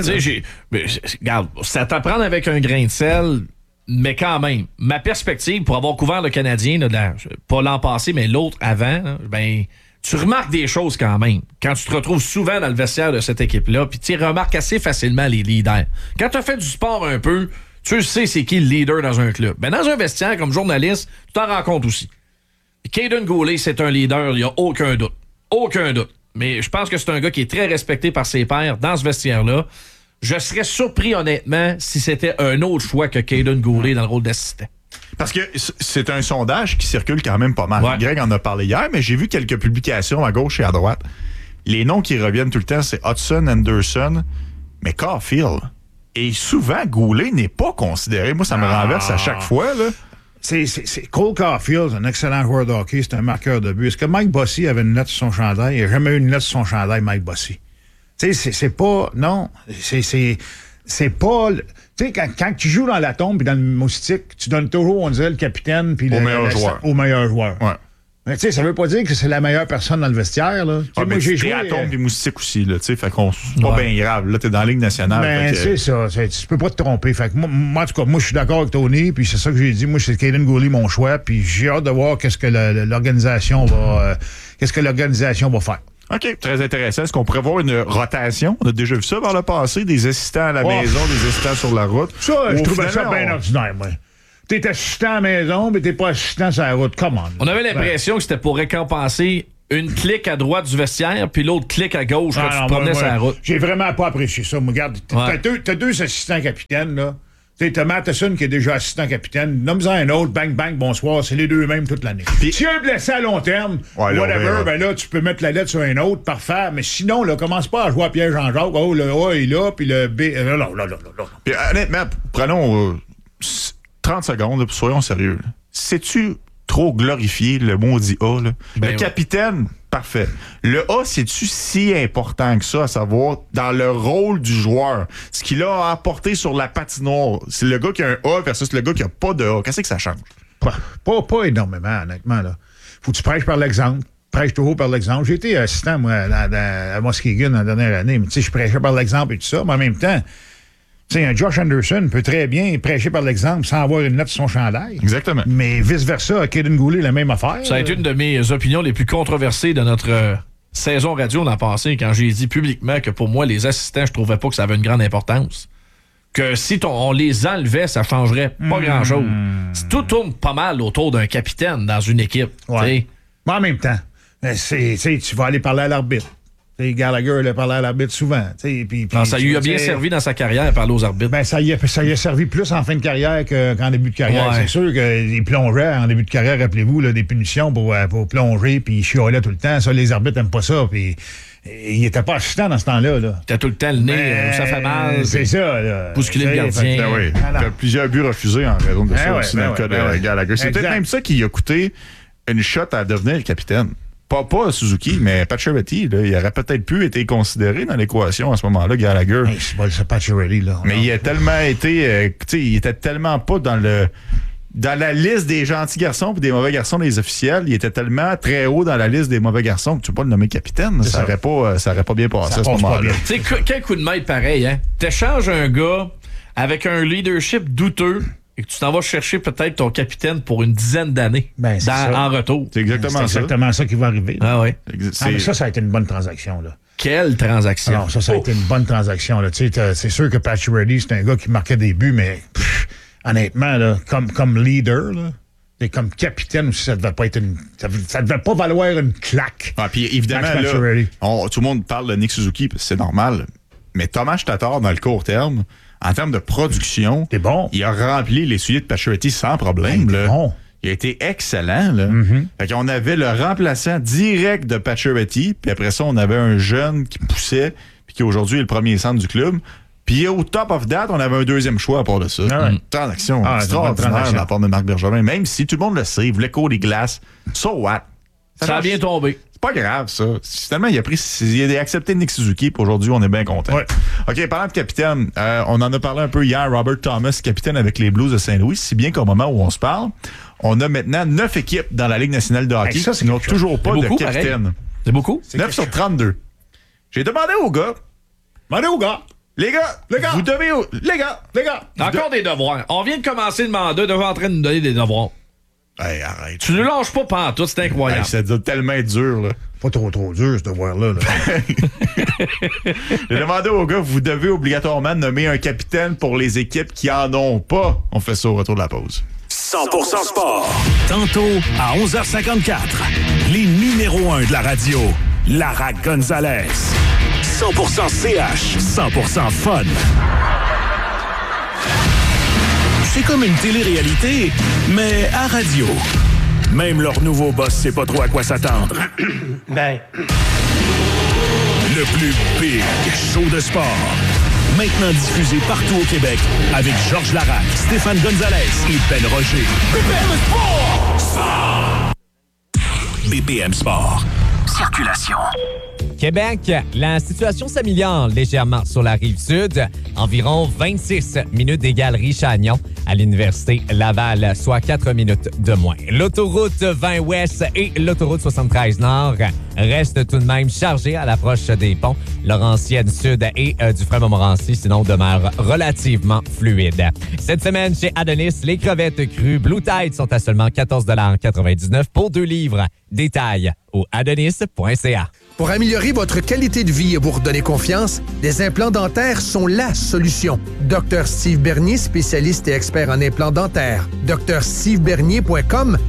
Regarde, ça t'apprend avec un grain de sel, mais quand même, ma perspective, pour avoir couvert le Canadien, là, pas l'an passé, mais l'autre avant, là, ben... Tu remarques des choses quand même. Quand tu te retrouves souvent dans le vestiaire de cette équipe-là, puis tu remarques assez facilement les leaders. Quand tu as fait du sport un peu, tu sais c'est qui le leader dans un club. Ben, dans un vestiaire, comme journaliste, tu t'en rends compte aussi. Caden Gooley, c'est un leader, il n'y a aucun doute. Aucun doute. Mais je pense que c'est un gars qui est très respecté par ses pairs dans ce vestiaire-là. Je serais surpris, honnêtement, si c'était un autre choix que Caden Gooley dans le rôle d'assistant. Parce que c'est un sondage qui circule quand même pas mal. Ouais. Greg en a parlé hier, mais j'ai vu quelques publications à gauche et à droite. Les noms qui reviennent tout le temps, c'est Hudson, Anderson, mais Caulfield. Et souvent, Gooley n'est pas considéré. Moi, ça me renverse à chaque fois. Là. C'est Cole Caulfield, un excellent joueur de hockey, c'est un marqueur de but. Est-ce que Mike Bossy avait une lettre sur son chandail? Il n'a jamais eu une lettre sur son chandail, Mike Bossy. Tu sais, c'est pas... Non, c'est pas... Tu sais, quand tu joues dans la tombe et dans le moustique, tu donnes toujours, on dirait, le capitaine puis au meilleur joueur. Ouais. Mais tu sais, ça veut pas dire que c'est la meilleure personne dans le vestiaire, là. Moi, j'ai joué à la tombe et moustique aussi, là. Tu sais, fait qu'on... C'est pas bien grave. Là, t'es dans la Ligue nationale. Ben, c'est ça. Tu peux pas te tromper. Fait que moi, en tout cas, moi, je suis d'accord avec Tony, puis c'est ça que j'ai dit. Moi, c'est Caden Gooley, mon choix, puis j'ai hâte de voir qu'est-ce que l'organisation va faire. OK, très intéressant. Est-ce qu'on pourrait voir une rotation? On a déjà vu ça par le passé, des assistants à la maison, des assistants sur la route. Ça, je trouvais ça bien ordinaire, moi. T'es assistant à la maison, mais t'es pas assistant sur la route. Come on. On avait l'impression que c'était pour récompenser une clique à droite du vestiaire, puis l'autre clique à gauche quand tu te promenais sur la route. J'ai vraiment pas apprécié ça. Regarde, t'as deux assistants capitaines, là. T'as Matheson qui est déjà assistant capitaine. Nomme-en un autre, bang, bang, bonsoir. C'est les deux mêmes toute l'année. Si un blessé à long terme, whatever, ben là, tu peux mettre la lettre sur un autre, parfait. Mais sinon, là, commence pas à jouer à Pierre-Jean-Jacques. Oh, le A est là, puis le B... Non. Puis honnêtement, prenons 30 secondes, là, soyons sérieux. Là. Sais-tu trop glorifié le maudit A, là? Le capitaine... Parfait. Le A, c'est-tu si important que ça, à savoir, dans le rôle du joueur? Ce qu'il a apporté sur la patinoire, c'est le gars qui a un A versus le gars qui a pas de A. Qu'est-ce que ça change? Pas énormément, honnêtement, là. Faut que tu prêches par l'exemple. Prêche toujours par l'exemple. J'ai été assistant, moi, à Muskegon la dernière année, mais tu sais, je prêchais par l'exemple et tout ça, mais en même temps, tu sais, un Josh Anderson peut très bien prêcher par l'exemple sans avoir une note sur son chandail. Exactement. Mais vice-versa, Kaden Goulet, la même affaire. Ça a été une de mes opinions les plus controversées de notre saison radio l'an passé, quand j'ai dit publiquement que pour moi, les assistants, je trouvais pas que ça avait une grande importance. Que si on les enlevait, ça changerait pas grand-chose. Tout tourne pas mal autour d'un capitaine dans une équipe. Ouais. Mais en même temps, tu vas aller parler à l'arbitre. Gallagher a parlé à l'arbitre souvent. Ça lui a bien servi dans sa carrière, parler aux arbitres. Ben, ça y a servi plus en fin de carrière qu'en début de carrière. Ouais. C'est sûr qu'il plongeait en début de carrière, rappelez-vous, là, des punitions pour plonger, puis il chiolait tout le temps. Ça, les arbitres n'aiment pas ça. Puis il était pas assistant dans ce temps-là. Là. T'as tout le temps le nez, ça fait mal. C'est ça. Là. Bousculer le gardien. Oui. Il y a plusieurs buts refusés en raison de ça aussi dans le cas de Gallagher. C'est peut-être même ça qui a coûté une shot à devenir le capitaine. Pas Suzuki, mais Pacioretty, il aurait peut-être pu être considéré dans l'équation à ce moment-là, Gallagher. Hey, c'est pas Pacioretty, là. Mais il a tellement été... il était tellement pas dans la liste des gentils garçons et des mauvais garçons des officiels. Il était tellement très haut dans la liste des mauvais garçons que tu peux pas le nommer capitaine. Ça aurait pas bien passé à ce moment-là. Tu sais, quel coup de maître pareil, hein? T'échanges un gars avec un leadership douteux et que tu t'en vas chercher peut-être ton capitaine pour une dizaine d'années en retour. C'est exactement ça qui va arriver. Ah oui. Mais ça a été une bonne transaction, là. Quelle transaction? Alors, ça a été une bonne transaction, là. Tu sais, c'est sûr que Pacioretty, c'est un gars qui marquait des buts, mais honnêtement, là, comme leader, là, et comme capitaine aussi, ça devait pas être ça devait pas valoir une claque. Ah, puis évidemment, là, tout le monde parle de Nick Suzuki, parce que c'est normal. Mais Thomas Tatar, dans le court terme, en termes de production, il a rempli les souliers de Pacioretty sans problème. Bon. Il a été excellent. Là. Fait qu'on avait le remplaçant direct de Pacioretty, puis après ça, on avait un jeune qui poussait, puis qui aujourd'hui est le premier centre du club. Puis au top of that, on avait un deuxième choix à part de ça. Transaction extraordinaire de la part de Marc Bergevin. Même si tout le monde le sait, il voulait courir les glaces. So what? Ça a bien tombé. C'est pas grave, ça. Finalement, il a accepté Nick Suzuki, puis aujourd'hui, on est bien content. Ouais. OK, parlant de capitaine, on en a parlé un peu hier, Robert Thomas, capitaine avec les Blues de Saint-Louis, si bien qu'au moment où on se parle, on a maintenant 9 équipes dans la Ligue nationale de hockey qui n'ont toujours pas de capitaine. Pareil. C'est beaucoup? 9 sur 32. J'ai demandé aux gars. Les gars, vous devez... Les gars. Encore des devoirs. On vient de commencer le mandat, de en train de nous donner des devoirs. Hey, arrête. Tu ne lâches pas pantoute, c'est incroyable. Hey, ça doit tellement être dur, là. Pas trop dur, ce devoir-là. J'ai demandé aux gars, vous devez obligatoirement nommer un capitaine pour les équipes qui en ont pas. On fait ça au retour de la pause. 100% sport. Tantôt, à 11h54, les numéros 1 de la radio, Lara Gonzalez. 100% CH. 100% fun. C'est comme une télé-réalité, mais à radio. Même leur nouveau boss sait pas trop à quoi s'attendre. Le plus big show de sport. Maintenant diffusé partout au Québec avec Georges Larac, Stéphane Gonzalez et Ben Roger. BPM Sport. Circulation. Québec, la situation s'améliore légèrement sur la rive sud. Environ 26 minutes des galeries Chagnon à l'Université Laval, soit 4 minutes de moins. L'autoroute 20 Ouest et l'autoroute 73 Nord restent tout de même chargées à l'approche des ponts Laurentienne Sud et du Fremont-Montmorency, sinon demeurent relativement fluides. Cette semaine, chez Adonis, les crevettes crues Blue Tide sont à seulement 14,99 $ pour 2 livres. Détails au adonis.ca. Pour améliorer votre qualité de vie et vous redonner confiance, les implants dentaires sont la solution. Dr Steve Bernier, spécialiste et expert en implants dentaires. drstevebernier.com,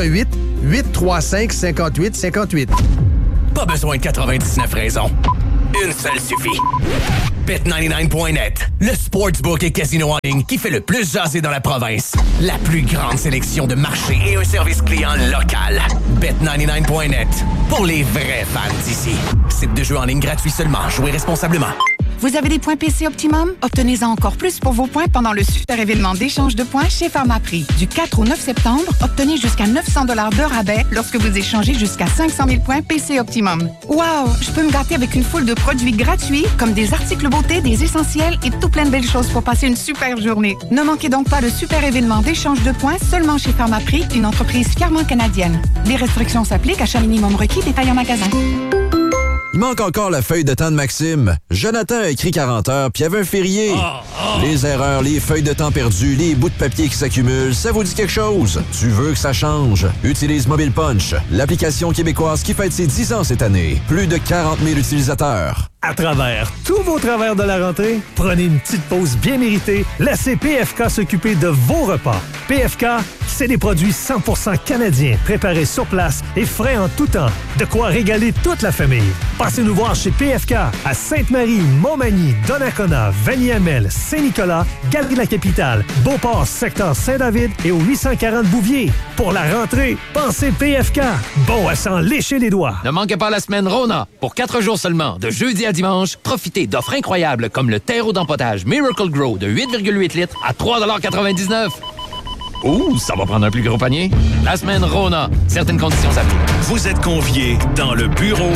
418-835-5858. Pas besoin de 99 raisons. Une seule suffit. Bet99.net, le sportsbook et casino en ligne qui fait le plus jaser dans la province. La plus grande sélection de marchés et un service client local. Bet99.net, pour les vrais fans d'ici. Site de jeu en ligne gratuit seulement. Jouez responsablement. Vous avez des points PC Optimum? Obtenez-en encore plus pour vos points pendant le super événement d'échange de points chez Pharmaprix. Du 4 au 9 septembre, obtenez jusqu'à 900 $ de rabais lorsque vous échangez jusqu'à 500 000 points PC Optimum. Wow! Je peux me gâter avec une foule de produits gratuits, comme des articles beauté, des essentiels et tout plein de belles choses pour passer une super journée. Ne manquez donc pas le super événement d'échange de points seulement chez Pharmaprix, une entreprise fièrement canadienne. Les restrictions s'appliquent, achat minimum requis, détail en magasin. Il manque encore la feuille de temps de Maxime. Jonathan a écrit 40 heures, puis il y avait un férié. Les erreurs, les feuilles de temps perdues, les bouts de papier qui s'accumulent, ça vous dit quelque chose? Tu veux que ça change? Utilise Mobile Punch, l'application québécoise qui fête ses 10 ans cette année. Plus de 40 000 utilisateurs. À travers tous vos travers de la rentrée, prenez une petite pause bien méritée. Laissez PFK s'occuper de vos repas. PFK, c'est des produits 100% canadiens, préparés sur place et frais en tout temps. De quoi régaler toute la famille. Passez nous voir chez PFK à Sainte-Marie, Montmagny, Donnacona, Vanier-Amel, Saint-Nicolas, Galerie-de-la-Capitale, Beauport, secteur Saint-David et au 840 Bouvier. Pour la rentrée, pensez PFK. Bon à s'en lécher les doigts. Ne manquez pas la semaine Rona. Pour 4 jours seulement, de jeudi à dimanche, profitez d'offres incroyables comme le terreau d'empotage Miracle Grow de 8,8 litres à 3,99 $. Ouh, ça va prendre un plus gros panier. La semaine Rona. Certaines conditions s'appliquent. Vous êtes conviés dans le bureau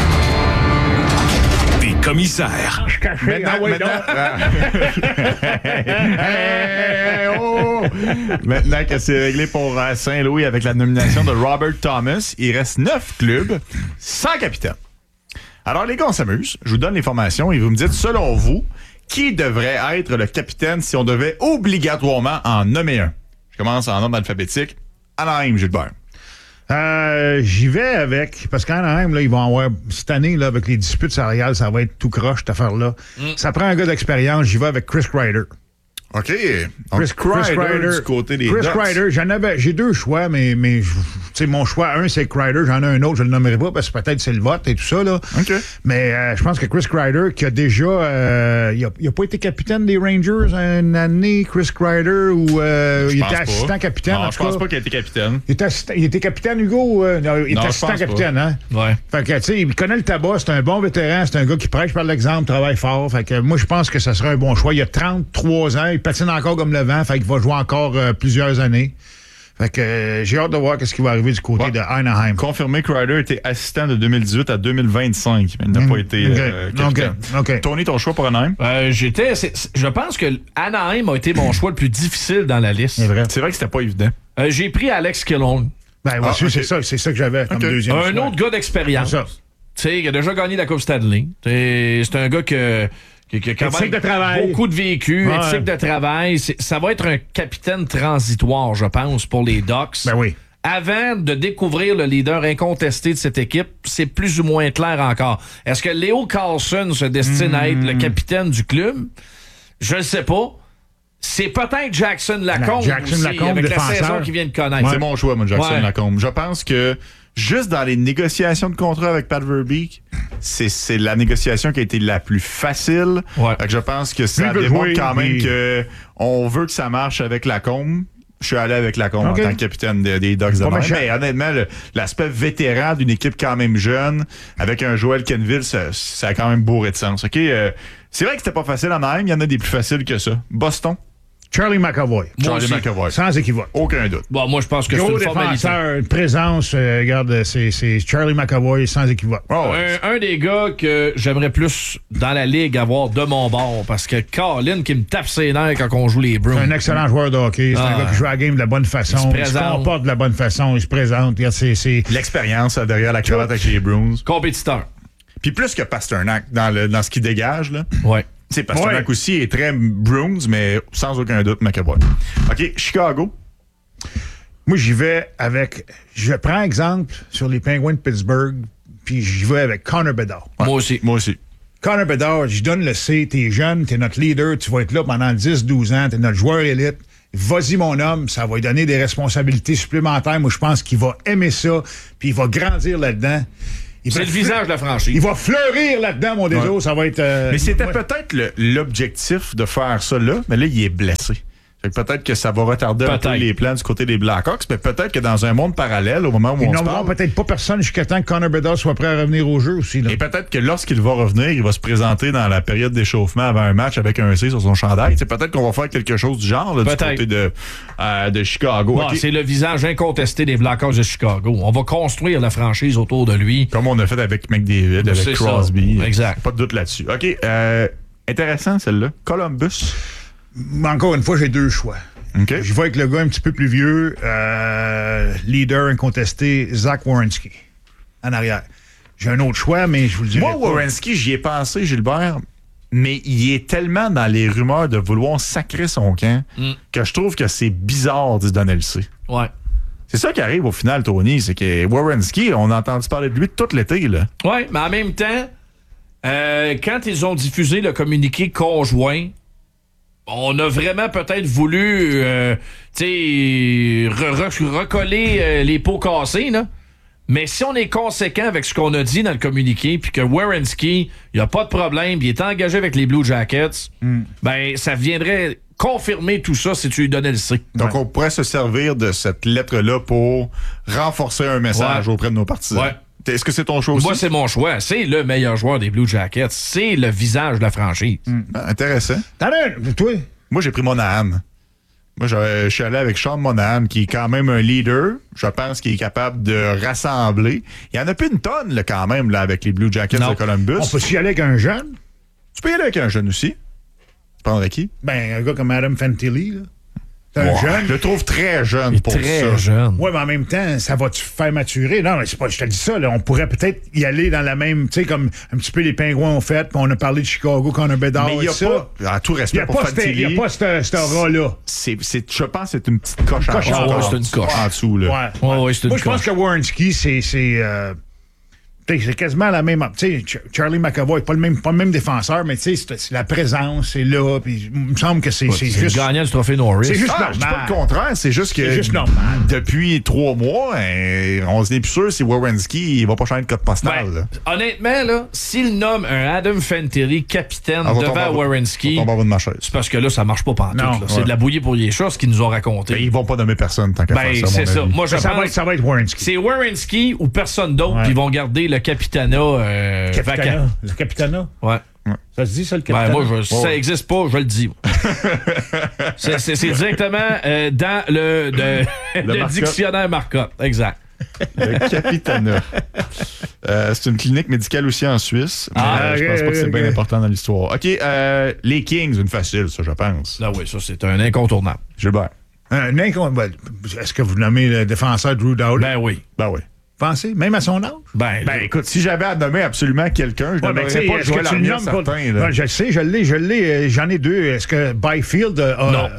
des commissaires. Maintenant que c'est réglé pour Saint-Louis avec la nomination de Robert Thomas, il reste 9 clubs sans capitaine. Alors les gars, on s'amuse. Je vous donne les formations et vous me dites, selon vous, qui devrait être le capitaine si on devait obligatoirement en nommer un? Je commence en ordre alphabétique. Anaheim, Gilbert. J'y vais avec, parce qu'Anaheim, là, ils vont avoir, cette année, là, avec les disputes salariales, ça va être tout croche, cette affaire-là. Ça prend un gars d'expérience, j'y vais avec Chris Kreider. OK. Donc, Chris Kreider du côté des Chris Ducks. Kreider, j'ai 2 choix, mais tu sais, mon choix, un, c'est Kreider, j'en ai un autre, je le nommerai pas, parce que peut-être c'est le vote et tout ça, là. OK. Mais je pense que Chris Kreider, qui a déjà, il a pas été capitaine des Rangers une année, Chris Kreider, ou il était assistant capitaine. Non, je pense pas qu'il a été capitaine. Il était capitaine, Hugo? Non, il était assistant capitaine, hein? Ouais. Fait que, tu sais, il connaît le tabac, c'est un bon vétéran, c'est un gars qui prêche par l'exemple, travaille fort. Fait que moi, je pense que ça serait un bon choix. Il a 33 ans, il patine encore comme le vent, fait qu'il va jouer encore plusieurs années. Fait que j'ai hâte de voir ce qui va arriver du côté de Anaheim. Confirmé, Kreider était assistant de 2018 à 2025. Il n'a pas été capitaine. Okay. Tony, ton choix pour Anaheim? Je pense que Anaheim a été mon choix le plus difficile dans la liste. C'est vrai que c'était pas évident. J'ai pris Alex Killorn. Ben, moi aussi, c'est ça que j'avais comme deuxième choix. Un autre gars d'expérience. Tu sais, il a déjà gagné la Coupe Stanley. C'est un gars qui a quand même de travail. Beaucoup de vécu, éthique de travail. Ça va être un capitaine transitoire, je pense, pour les Ducks. Ben oui. Avant de découvrir le leader incontesté de cette équipe, c'est plus ou moins clair encore. Est-ce que Leo Carlson se destine à être le capitaine du club? Je ne sais pas. C'est peut-être Jackson Lacombe aussi, avec défenseur. la saison qu'il vient de connaître. Ouais. C'est mon choix, moi, Jackson Lacombe. Je pense que juste dans les négociations de contrat avec Pat Verbeek, c'est la négociation qui a été la plus facile. Fait que je pense que ça démontre quand même qu'on veut que ça marche avec Lacombe. Je suis allé avec Lacombe en tant que capitaine des Ducks de Montréal. Mais honnêtement, l'aspect vétéran d'une équipe quand même jeune, avec un Joel Kenville, ça a quand même bourré de sens. Okay? C'est vrai que c'était pas facile en Anaheim, il y en a des plus faciles que ça. Boston. Charlie McAvoy. Sans équivoque. Aucun doute. Bon, moi, je pense que c'est une formalité. Une présence, regarde, c'est Charlie McAvoy sans équivoque. Un des gars que j'aimerais plus dans la ligue avoir de mon bord, parce que Colin qui me tape ses nerfs quand on joue les Bruins. C'est un excellent joueur de hockey. C'est un gars qui joue à la game de la bonne façon. Il se comporte de la bonne façon. Il se présente. C'est l'expérience derrière la cravate avec les Bruins. Compétiteur. Puis plus que Pasternak dans ce qu'il dégage, là. Ouais. C'est Pasternak aussi est très Bruins, mais sans aucun doute McAvoy. OK, Chicago. Moi, j'y vais avec... Je prends exemple sur les Penguins de Pittsburgh. puis j'y vais avec Connor Bedard. Ouais. Moi aussi. Connor Bedard, je donne le C, t'es jeune, t'es notre leader, tu vas être là pendant 10-12 ans, t'es notre joueur élite. Vas-y, mon homme, ça va lui donner des responsabilités supplémentaires. Moi, je pense qu'il va aimer ça, puis il va grandir là-dedans. C'est le visage de la franchise. Il va fleurir là-dedans, mon déso. Ça va être... mais c'était peut-être l'objectif de faire ça là, mais là, il est blessé. Fait que peut-être que ça va retarder un peu les plans du côté des Blackhawks, mais peut-être que dans un monde parallèle, au moment où on se parle... peut-être pas personne jusqu'à temps que Connor Bedard soit prêt à revenir au jeu aussi. Là. Et peut-être que lorsqu'il va revenir, il va se présenter dans la période d'échauffement avant un match avec un C sur son chandail. C'est peut-être qu'on va faire quelque chose du genre là, du côté de Chicago. Ouais, okay. C'est le visage incontesté des Blackhawks de Chicago. On va construire la franchise autour de lui. Comme on a fait avec McDavid, avec Crosby. Ça. Exact. Pas de doute là-dessus. OK. Intéressant, celle-là. Columbus. Encore une fois, j'ai deux choix. Okay. Je vais avec le gars un petit peu plus vieux, leader incontesté, Zach Werenski, en arrière. J'ai un autre choix, mais je vous le dirai pas. Moi, Werenski, j'y ai pensé, Gilbert, mais il est tellement dans les rumeurs de vouloir sacrer son camp que je trouve que c'est bizarre d'y donner le C. Ouais. C'est ça qui arrive au final, Tony, c'est que Werenski, on a entendu parler de lui tout l'été, là. Ouais, mais en même temps, quand ils ont diffusé le communiqué conjoint, on a vraiment peut-être voulu recoller les pots cassés, là. Mais si on est conséquent avec ce qu'on a dit dans le communiqué, puis que Werenski, il n'y a pas de problème, il est engagé avec les Blue Jackets, ben ça viendrait confirmer tout ça si tu lui donnais le C. Donc on pourrait se servir de cette lettre-là pour renforcer un message auprès de nos partisans. Ouais. Est-ce que c'est ton choix aussi? Moi, c'est mon choix. C'est le meilleur joueur des Blue Jackets. C'est le visage de la franchise. Intéressant. Toi? Moi, j'ai pris Monahan. Moi, je suis allé avec Sean Monahan, qui est quand même un leader. Je pense qu'il est capable de rassembler. Il y en a plus une tonne, là, quand même, là, avec les Blue Jackets de Columbus. On peut y aller avec un jeune? Tu peux y aller avec un jeune aussi. Tu prendrais qui? Ben, un gars comme Adam Fantilli, là. C'est un jeune. Je le trouve très jeune pour ça. Très jeune. Oui, mais en même temps, ça va te faire maturer. Non, mais c'est pas, je te dis ça, là. On pourrait peut-être y aller dans la même, tu sais, comme un petit peu les Pingouins ont fait, puis on a parlé de Chicago, Connor Bedard. Mais il n'y a pas, à tout respect pour Fantilli, il n'y a pas ce aura-là. Je pense que c'est une petite coche en dessous. C'est une coche. En dessous, là. Ouais, c'est une Moi, je pense que Werenski, c'est quasiment la même. Tu sais, Charlie McAvoy n'est pas le même défenseur, mais tu sais, c'est la présence, c'est là. Puis il me semble que c'est juste. le gagnant du trophée Norris. C'est juste normal. Je dis pas le contraire, c'est juste que. C'est juste normal. Depuis 3 mois, on n'est plus sûr si Werenski il va pas changer de code postal. Ben, honnêtement, là, s'il nomme un Adam Fantilli capitaine devant Werenski, c'est parce que là, ça marche pas pantoute. C'est de la bouillie pour les chats, ce qu'ils nous ont raconté. Mais ils vont pas nommer personne tant qu'à faire ça. C'est ça. Moi, je pense que ça va être Werenski. C'est Werenski ou personne d'autre, puis ils vont garder le capitana vacant. Le capitana? Ouais. Ça se dit, ça, le capitana? Moi, si ça n'existe pas, je le dis. c'est directement dans le dictionnaire Marcotte. Exact. Le capitana. C'est une clinique médicale aussi en Suisse. Mais je pense pas que c'est bien important dans l'histoire. OK, les Kings, une facile, ça, je pense. Ah oui, ça, c'est un incontournable. Gilbert. Est-ce que vous nommez le défenseur Drew Doughty? Ben oui. Pensez, même à son âge? Ben écoute, si j'avais à nommer absolument quelqu'un, je n'aimerais pas jouer l'arrière certain. Là. Je le sais, je l'ai, j'en ai deux. Est-ce que Byfield Non.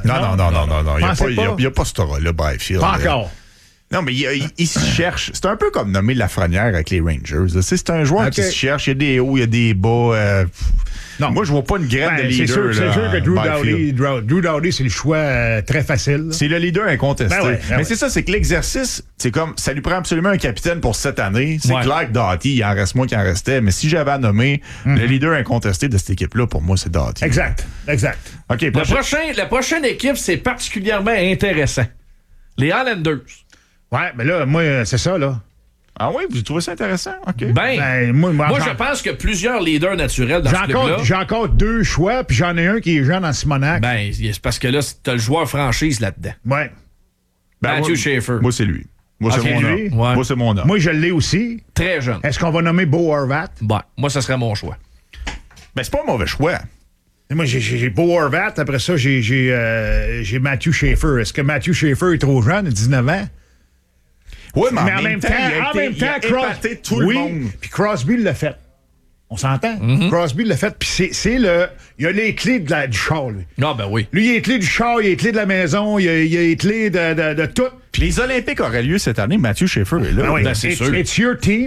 Il n'y a pas ce aura-là, Byfield. Pas encore. Non, mais il se cherche. C'est un peu comme nommer Lafrenière avec les Rangers. C'est un joueur qui se cherche. Il y a des hauts, il y a des bas. Non, moi, je vois pas une graine de leader. C'est sûr que Drew Doughty, c'est le choix très facile. C'est le leader incontesté. Mais c'est ça, c'est que l'exercice, c'est comme, ça lui prend absolument un capitaine pour cette année. C'est clair que Doughty, il en reste moins qu'il en restait. Mais si j'avais à nommer le leader incontesté de cette équipe-là, pour moi, c'est Doughty. Exact. OK, la prochaine équipe, c'est particulièrement intéressant. Les Islanders. Ouais, mais là, moi, c'est ça, là. Ah oui, vous trouvez ça intéressant? OK. Moi, je pense que plusieurs leaders naturels dans ce club-là. J'ai encore deux choix, puis j'en ai un qui est jeune en Simonac. C'est parce que là, t'as le joueur franchise là-dedans. Ouais. Matthew Schaefer. Moi, c'est lui. Moi, c'est mon homme. Moi, c'est mon homme. Moi, je l'ai aussi. Très jeune. Est-ce qu'on va nommer Bo Horvat? Moi, ça serait mon choix. C'est pas un mauvais choix. Et moi, j'ai Bo Horvat. Après ça, j'ai Matthew Schaefer. Est-ce que Matthew Schaefer est trop jeune, 19 ans? Oui, mais en même temps, il a épaté tout le monde. Puis Crosby l'a fait. On s'entend? Crosby l'a fait. Puis il a les clés du char, lui. Non, ben oui. Lui, il a les clés du char, il a les clés de la maison, il a les clés de tout. Puis les Olympiques auraient lieu cette année. Matthew Schaefer est là. C'est sûr. It's your team.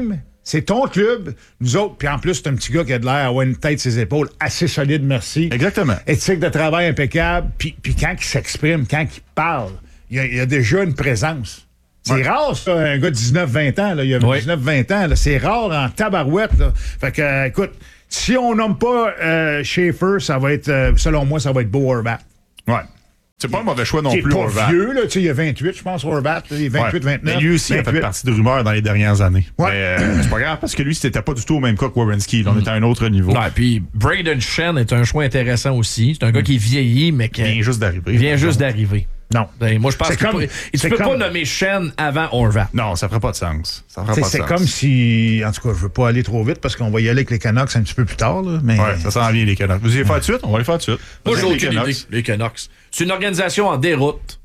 C'est ton club, nous autres, puis en plus, c'est un petit gars qui a de l'air à avoir une tête sur ses épaules assez solide, merci. Exactement. Éthique de travail impeccable, puis quand il s'exprime, quand il parle, il y a déjà une présence. C'est rare, ça, un gars de 19-20 ans, là, il y a 19-20 ans, là, c'est rare en tabarouette. Là. Fait que, écoute, si on nomme pas Schaefer, ça va être, selon moi, ça va être Bo Horvat. Ouais. C'est pas un mauvais choix non plus, pas Horvat. Vieux, là, tu sais, il y a 28, je pense, Horvat. Il est 28, 29. Mais lui aussi 28. A fait partie de rumeurs dans les dernières années. Ouais. Mais c'est pas grave, parce que lui, c'était pas du tout au même cas que Werenski. On était à un autre niveau. Ouais, puis Braden Shen est un choix intéressant aussi. C'est un gars qui est vieilli, mais qui vient juste d'arriver. Il vient juste d'arriver. Non. Ben, moi, je pense que tu peux pas nommer Shen avant Horvat. Non, ça ferait pas de sens. Ça ferait pas de c'est sens. comme si... En tout cas, je veux pas aller trop vite parce qu'on va y aller avec les Canucks un petit peu plus tard. Là, mais... Ouais, ça s'en vient, les Canucks. Vous allez faire tout de suite? On va les faire tout de suite. Moi, j'ai aucune idée, les Canucks. C'est une organisation en déroute.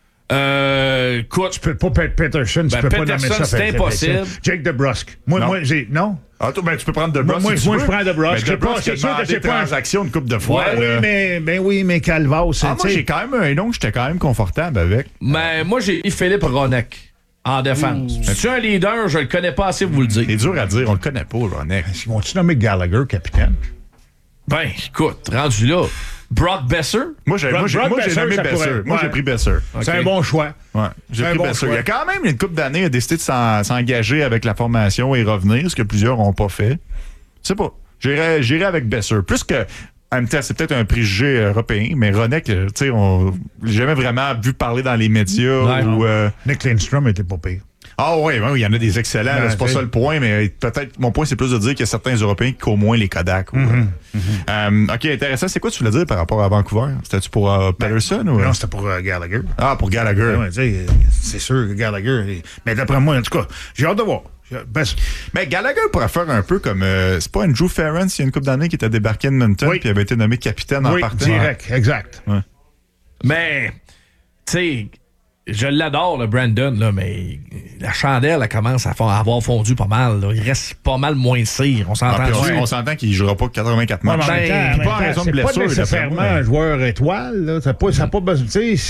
Écoute, tu peux pas Peterson, tu peux pas nommer ça. C'est impossible. Jake DeBrusk. Moi, j'ai... Non? Ah, toi, ben, tu peux prendre DeBrusk. Moi, je prends DeBrusk. Mais DeBrusk a demandé des transactions une couple de fois. Oui, mais Calvas... moi, j'ai quand même un nom que j'étais quand même confortable avec. Mais moi, j'ai Philippe Ronek en défense. C'est un leader, je le connais pas assez pour vous le dire. C'est dur à dire, on le connaît pas, Ronek. Ils vont-tu nommer Gallagher capitaine? Ben, écoute, rendu là... Brock Besser? Moi, j'ai nommé Besser. Moi, j'ai pris Besser. Okay. C'est un bon choix. Ouais, j'ai pris Besser. Il y a quand même une couple d'années, il a décidé de s'engager avec la formation et revenir, ce que plusieurs n'ont pas fait. Je sais pas. J'irai avec Besser. Plus que... En même temps, c'est peut-être un préjugé européen, mais Ronek, tu sais, j'ai jamais vraiment vu parler dans les médias. Nick Lindstrom était pas pire. Ah oui, il y en a des excellents. C'est pas ça le point, mais peut-être mon point, c'est plus de dire qu'il y a certains Européens qui au moins les Kodak. OK, intéressant. C'est quoi tu voulais dire par rapport à Vancouver? C'était-tu pour Patterson? Non, c'était pour Gallagher. Ah, pour Gallagher. C'est sûr que Gallagher... Mais d'après moi, en tout cas, j'ai hâte de voir. Mais Gallagher pourrait faire un peu comme... c'est pas Andrew Ference, il y a une couple d'années qui était débarqué de Edmonton puis avait été nommé capitaine en partant. Direct, exact. Ouais. Mais, tu sais... Je l'adore, le Brandon, là, mais la chandelle elle commence à avoir fondu pas mal. Là. Il reste pas mal moins de cire. On s'entend. On s'entend qu'il ne jouera pas 84 matchs. Pas en raison de blessure. C'est pas nécessairement un joueur étoile. Là. Ça n'a pas besoin...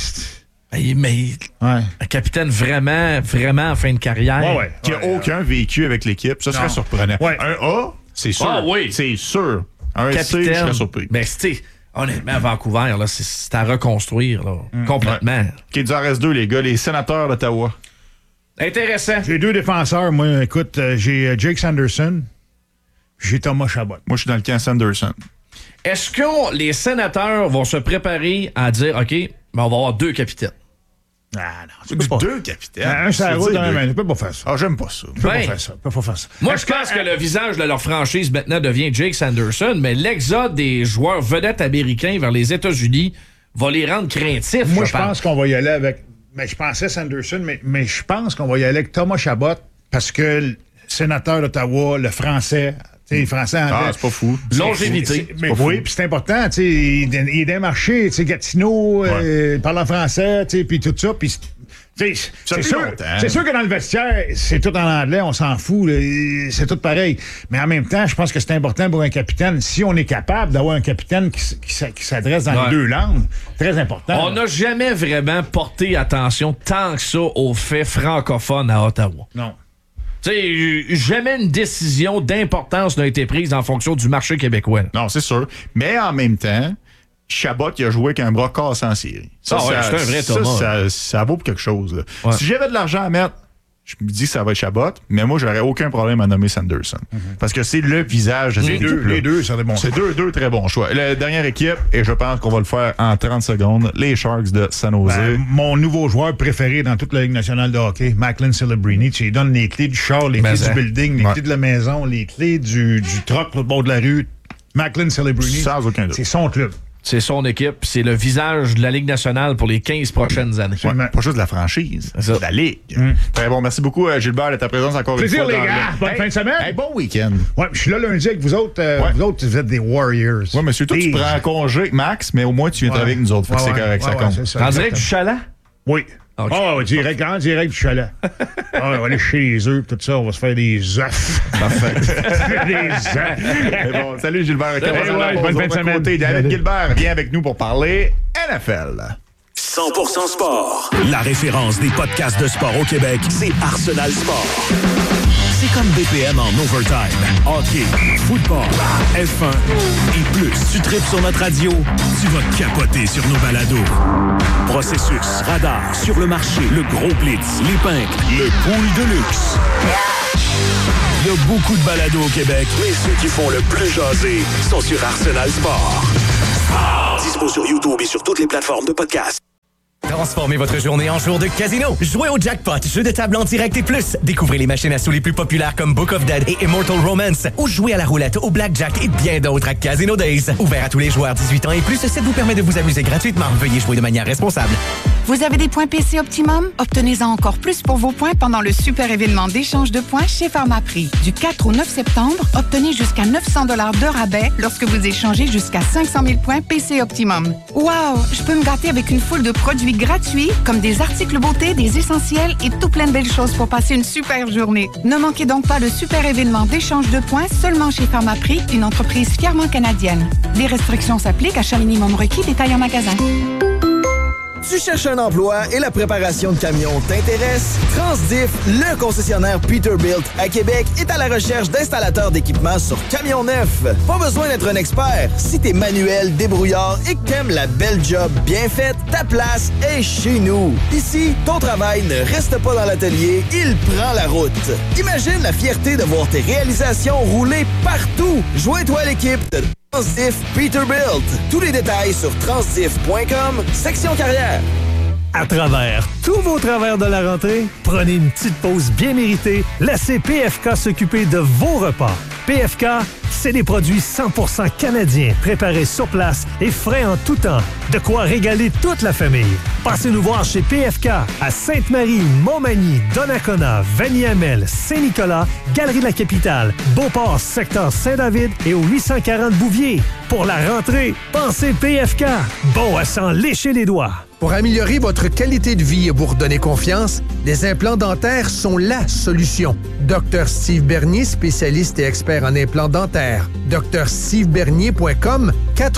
Mais un capitaine vraiment, vraiment en fin de carrière. Qui n'a aucun vécu avec l'équipe. Ça serait surprenant. Ouais. Un A, c'est sûr. Ah oui. C'est sûr. Un capitaine, C, je serais surpris. Mais honnêtement, à Vancouver, là, c'est à reconstruire là, complètement. OK, il en reste deux, les gars. Les Sénateurs d'Ottawa. Intéressant. J'ai deux défenseurs. Moi, écoute, j'ai Jake Sanderson. J'ai Thomas Chabot. Moi, je suis dans le camp Sanderson. Est-ce que les Sénateurs vont se préparer à dire, OK, ben on va avoir deux capitaines? Ah non, tu peux pas. Deux capitaines. Un ça roule dans la main. Tu peux pas faire ça. Ah, j'aime pas ça. Tu peux pas faire ça. Moi, je pense que le visage de leur franchise maintenant devient Jake Sanderson, mais l'exode des joueurs vedettes américains vers les États-Unis va les rendre craintifs. Moi, je pense qu'on va y aller avec... Mais je pensais Sanderson, mais je pense qu'on va y aller avec Thomas Chabot parce que le sénateur d'Ottawa, le français... Les Français anglais. Ah, c'est pas fou. Longévité. Mais oui, puis c'est important. Il est d'un marché, Gatineau, parle en français, puis tout ça. Puis c'est sûr que dans le vestiaire, c'est tout en anglais, on s'en fout. C'est tout pareil. Mais en même temps, je pense que c'est important pour un capitaine. Si on est capable d'avoir un capitaine qui s'adresse dans les deux langues, très important. On n'a jamais vraiment porté attention tant que ça aux faits francophones à Ottawa. Non. Tu sais, jamais une décision d'importance n'a été prise en fonction du marché québécois. Non, c'est sûr. Mais en même temps, Chabot, il a joué avec un bras cassé en série. C'est un vrai Thomas. Ça vaut pour quelque chose. Là. Ouais. Si j'avais de l'argent à mettre, je me dis que ça va être Chabot, mais moi, j'aurais aucun problème à nommer Sanderson. Parce que c'est le visage de ces équipes-là. Les deux, c'est des bons choix. C'est deux très bons choix. La dernière équipe, et je pense qu'on va le faire en 30 secondes, les Sharks de San Jose. Mon nouveau joueur préféré dans toute la Ligue nationale de hockey, Macklin Celebrini. Tu lui donnes les clés du char, les clés du building, les clés de la maison, les clés du truck au bord de la rue. Macklin Celebrini, sans aucun doute. C'est son club. C'est son équipe, c'est le visage de la Ligue nationale pour les 15 prochaines années. Ouais, pas juste de la franchise, c'est de la Ligue. Très bon, merci beaucoup Gilbert de ta présence encore Plaisir, une fois. Plaisir les gars, bonne fin de semaine. Bon week-end. Ouais, je suis là lundi avec vous autres. Vous autres, vous êtes des Warriors. Ouais, monsieur, toi, tu prends un congé, Max, mais au moins tu viens avec nous autres. C'est correct, ça compte. En direct du chalet? Oui. Okay. Oh, direct du chalet. On va aller chez eux, tout ça, on va se faire des œufs. Parfait. Des œufs. Bon, salut Gilbert. Bonne fin de semaine. David Gilbert vient avec nous pour parler NFL. 100% sport. La référence des podcasts de sport au Québec, c'est Arsenal Sport. C'est comme BPM en overtime. Hockey, football, F1 et plus. Tu tripes sur notre radio, tu vas capoter sur nos balados. Processus, radar, sur le marché, le gros blitz, les pinks, le pool de luxe. Il y a beaucoup de balados au Québec, mais ceux qui font le plus jaser sont sur Arsenal Sport. Dispo sur YouTube et sur toutes les plateformes de podcast. Transformez votre journée en jour de casino. Jouez au jackpot, jeu de table en direct et plus. Découvrez les machines à sous les plus populaires comme Book of Dead et Immortal Romance. Ou jouez à la roulette, au blackjack et bien d'autres à Casino Days. Ouvert à tous les joueurs 18 ans et plus, ça vous permet de vous amuser gratuitement. Veuillez jouer de manière responsable. Vous avez des points PC Optimum? Obtenez-en encore plus pour vos points pendant le super événement d'échange de points chez Pharmaprix. Du 4 au 9 septembre, obtenez jusqu'à 900 $ de rabais lorsque vous échangez jusqu'à 500 000 points PC Optimum. Wow! Je peux me gâter avec une foule de produits gratuits comme des articles beauté, des essentiels et tout plein de belles choses pour passer une super journée. Ne manquez donc pas le super événement d'échange de points seulement chez Pharmaprix, une entreprise fièrement canadienne. Les restrictions s'appliquent, achat minimum requis, détail en magasin. Tu cherches un emploi et la préparation de camions t'intéresse? Transdiff, le concessionnaire Peterbilt à Québec, est à la recherche d'installateurs d'équipements sur camions neufs. Pas besoin d'être un expert. Si t'es manuel, débrouillard et que t'aimes la belle job bien faite, ta place est chez nous. Ici, ton travail ne reste pas dans l'atelier, il prend la route. Imagine la fierté de voir tes réalisations rouler partout. Joins-toi à l'équipe de Transdiff Peterbilt. Tous les détails sur transdiff.com, section carrière. À travers tous vos travers de la rentrée, prenez une petite pause bien méritée. Laissez PFK s'occuper de vos repas. PFK, c'est des produits 100% canadiens, préparés sur place et frais en tout temps. De quoi régaler toute la famille. Passez nous voir chez PFK à Sainte-Marie, Montmagny, Donnacona, Vanier-Amel, Saint-Nicolas, Galerie La Capitale, Beauport, secteur Saint-David et au 840 Bouvier. Pour la rentrée, pensez PFK. Bon à s'en lécher les doigts. Pour améliorer votre qualité de vie et vous redonner confiance, les implants dentaires sont la solution. Dr Steve Bernier, spécialiste et expert en implants dentaires. drstevebernier.com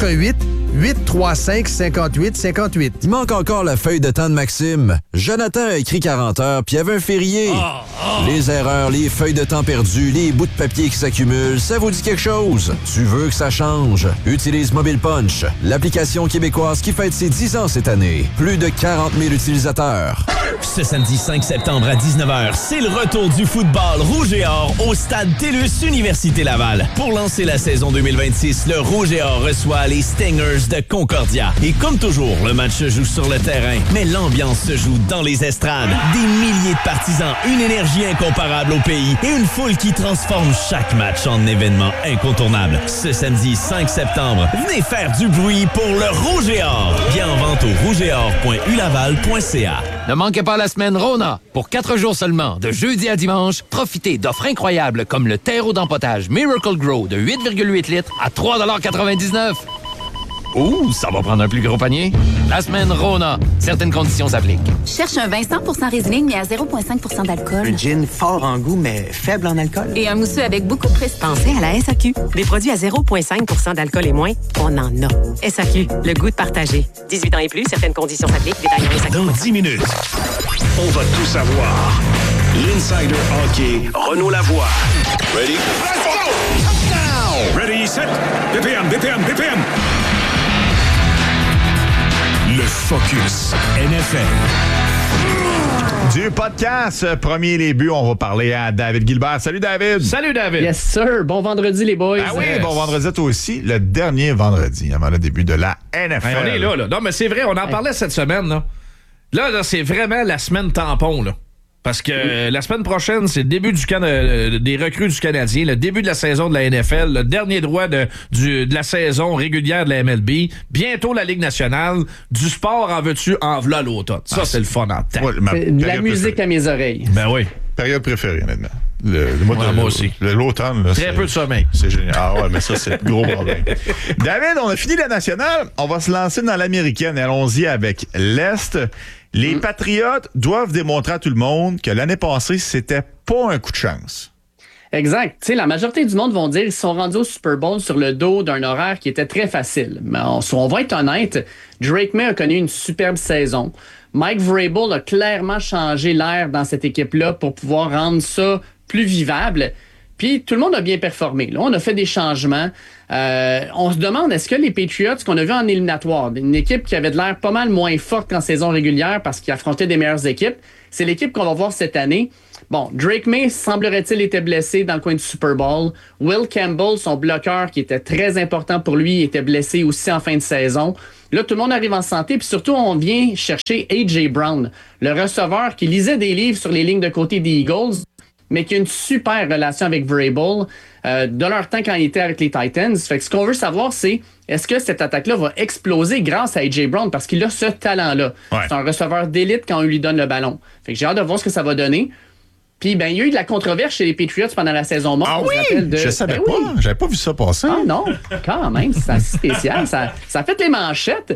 418-835-5858. Il manque encore la feuille de temps de Maxime. Jonathan a écrit 40 heures, puis il y avait un férié. Les erreurs, les feuilles de temps perdues, les bouts de papier qui s'accumulent, ça vous dit quelque chose? Tu veux que ça change? Utilise Mobile Punch, l'application québécoise qui fête ses 10 ans cette année. Plus de 40 000 utilisateurs. Ce samedi 5 septembre à 19h, c'est le retour du football rouge et or au stade TELUS Université Laval. Pour lancer la saison 2026, le rouge et or reçoit les Stingers de Concordia. Et comme toujours, le match se joue sur le terrain, mais l'ambiance se joue dans les estrades. Des milliers de partisans, une énergie incomparable au pays et une foule qui transforme chaque match en événement incontournable. Ce samedi 5 septembre, venez faire du bruit pour le rouge et or. Bien en vente au rougeetor.ulaval.ca. Ne manquez pas la semaine Rona. Pour 4 jours seulement, de jeudi à dimanche, profitez d'offres incroyables comme le terreau d'empotage Miracle Grow de 8,8 litres à 3,99 $. Ouh, ça va prendre un plus gros panier. La semaine Rona. Certaines conditions s'appliquent. Cherche un vin 100% Riesling, mais à 0,5 % d'alcool. Un gin fort en goût, mais faible en alcool. Et un mousseux avec beaucoup de prestige. Pensez à la SAQ. Des produits à 0,5 % d'alcool et moins, on en a. SAQ, le goût de partager. 18 ans et plus, certaines conditions s'appliquent. Détails dans SAQ. Dans 10 minutes, on va tout savoir. L'Insider Hockey, Renaud Lavoie. Ready? Let's go! Ready, set, BPM. Le Focus NFL. Du podcast Premier les buts, on va parler à David Gilbert. Salut David! Salut David! Yes sir! Bon vendredi les boys! Ah oui, bon vendredi à toi aussi. Le dernier vendredi avant le début de la NFL. Ben, on est là. Non, mais c'est vrai, on en parlait cette semaine. Là, c'est vraiment la semaine tampon. Là. Parce que la semaine prochaine, c'est le début des recrues du Canadien, le début de la saison de la NFL, le dernier droit de la saison régulière de la MLB. Bientôt la Ligue nationale. Du sport, en veux-tu, en v'là l'automne. Ça, c'est le fun en temps. Ouais, de la musique à mes oreilles. Ben oui. Période préférée, honnêtement. Moi aussi. L'automne. Là, très peu de sommeil. C'est génial. Ah ouais, mais ça, c'est le gros problème. David, on a fini la nationale. On va se lancer dans l'américaine. Allons-y avec l'Est. Les Patriotes doivent démontrer à tout le monde que l'année passée, c'était pas un coup de chance. Exact. Tu sais, la majorité du monde vont dire qu'ils sont rendus au Super Bowl sur le dos d'un horaire qui était très facile. Mais on va être honnête, Drake May a connu une superbe saison. Mike Vrabel a clairement changé l'air dans cette équipe-là pour pouvoir rendre ça plus vivable. Puis tout le monde a bien performé. Là, on a fait des changements. On se demande, est-ce que les Patriots qu'on a vu en éliminatoire, une équipe qui avait de l'air pas mal moins forte qu'en saison régulière parce qu'ils affrontaient des meilleures équipes, c'est l'équipe qu'on va voir cette année. Bon, Drake May, semblerait-il, était blessé dans le coin du Super Bowl. Will Campbell, son bloqueur, qui était très important pour lui, était blessé aussi en fin de saison. Là, tout le monde arrive en santé, puis surtout, on vient chercher A.J. Brown, le receveur qui lisait des livres sur les lignes de côté des Eagles, mais qui a une super relation avec Vrabel de leur temps quand il était avec les Titans. Fait que ce qu'on veut savoir, c'est est-ce que cette attaque-là va exploser grâce à A.J. Brown parce qu'il a ce talent-là. Ouais. C'est un receveur d'élite quand on lui donne le ballon. Fait que j'ai hâte de voir ce que ça va donner. Puis, ben, il y a eu de la controverse chez les Patriots pendant la saison morte. Ah oui? Je savais pas. Oui. J'avais pas vu ça passer. Ah non, quand même. C'est assez spécial. ça a fait les manchettes.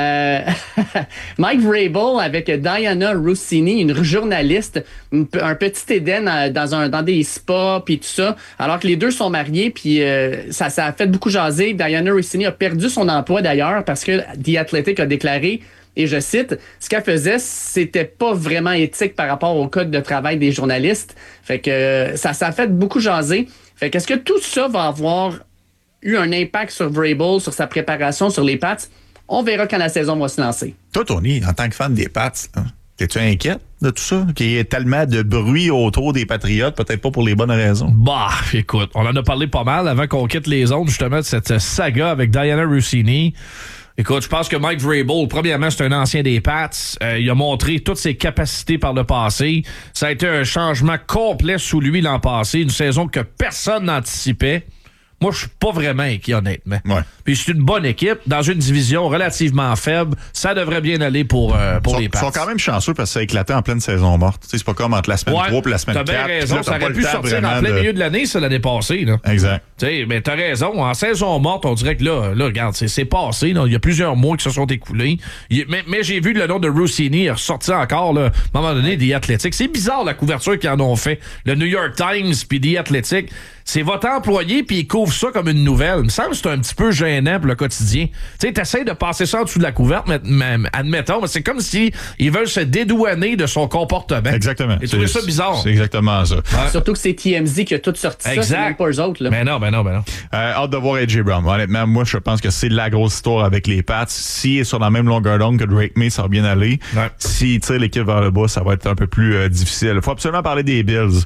Mike Vrabel avec Diana Rossini, une journaliste, un petit Éden dans des spas, puis tout ça, alors que les deux sont mariés, puis ça a fait beaucoup jaser. Diana Rossini a perdu son emploi, d'ailleurs, parce que The Athletic a déclaré, et je cite, ce qu'elle faisait, c'était pas vraiment éthique par rapport au code de travail des journalistes. Fait que ça a fait beaucoup jaser. Fait que est-ce que tout ça va avoir eu un impact sur Vrabel, sur sa préparation, sur les Pats? On verra quand la saison va se lancer. Toi, Tony, en tant que fan des Pats, t'es-tu inquiète de tout ça? Qu'il y ait tellement de bruit autour des Patriotes, peut-être pas pour les bonnes raisons. Bah, écoute, on en a parlé pas mal avant qu'on quitte les ondes, justement, de cette saga avec Diana Rossini. Écoute, je pense que Mike Vrabel, premièrement, c'est un ancien des Pats. Il a montré toutes ses capacités par le passé. Ça a été un changement complet sous lui l'an passé. Une saison que personne n'anticipait. Moi, je suis pas vraiment inquiet, honnêtement. Ouais. Puis c'est une bonne équipe dans une division relativement faible. Ça devrait bien aller pour les Pats. Ils sont quand même chanceux parce que ça a éclaté en pleine saison morte. T'sais, c'est pas comme entre la semaine 3 et la semaine 4. T'as bien raison. Ça aurait pu sortir en plein milieu de l'année, ça, l'année passée. Là. Exact. Mais t'as raison. En saison morte, on dirait que là regarde, c'est passé. Là. Il y a plusieurs mois qui se sont écoulés. Mais j'ai vu le nom de Rossini ressortir encore là, à un moment donné, The Athletic. C'est bizarre la couverture qu'ils en ont fait. Le New York Times puis The Athletic. C'est votre employé, puis il couvre ça comme une nouvelle. Il me semble que c'est un petit peu gênant pour le quotidien. Tu sais, t'essayes de passer ça en dessous de la couverte, mais admettons, mais c'est comme si ils veulent se dédouaner de son comportement. Exactement. Et trouver ça bizarre. C'est exactement ça. Ouais. Surtout que c'est TMZ qui a tout sorti ça, c'est même pas eux autres. Là. Ben non. Hâte de voir A.J. Brown. Honnêtement, moi, je pense que c'est la grosse histoire avec les Pats. S'il est sur la même longueur d'onde que Drake May, ça va bien aller. Ouais. S'il tire l'équipe vers le bas, ça va être un peu plus difficile. Il faut absolument parler des Bills.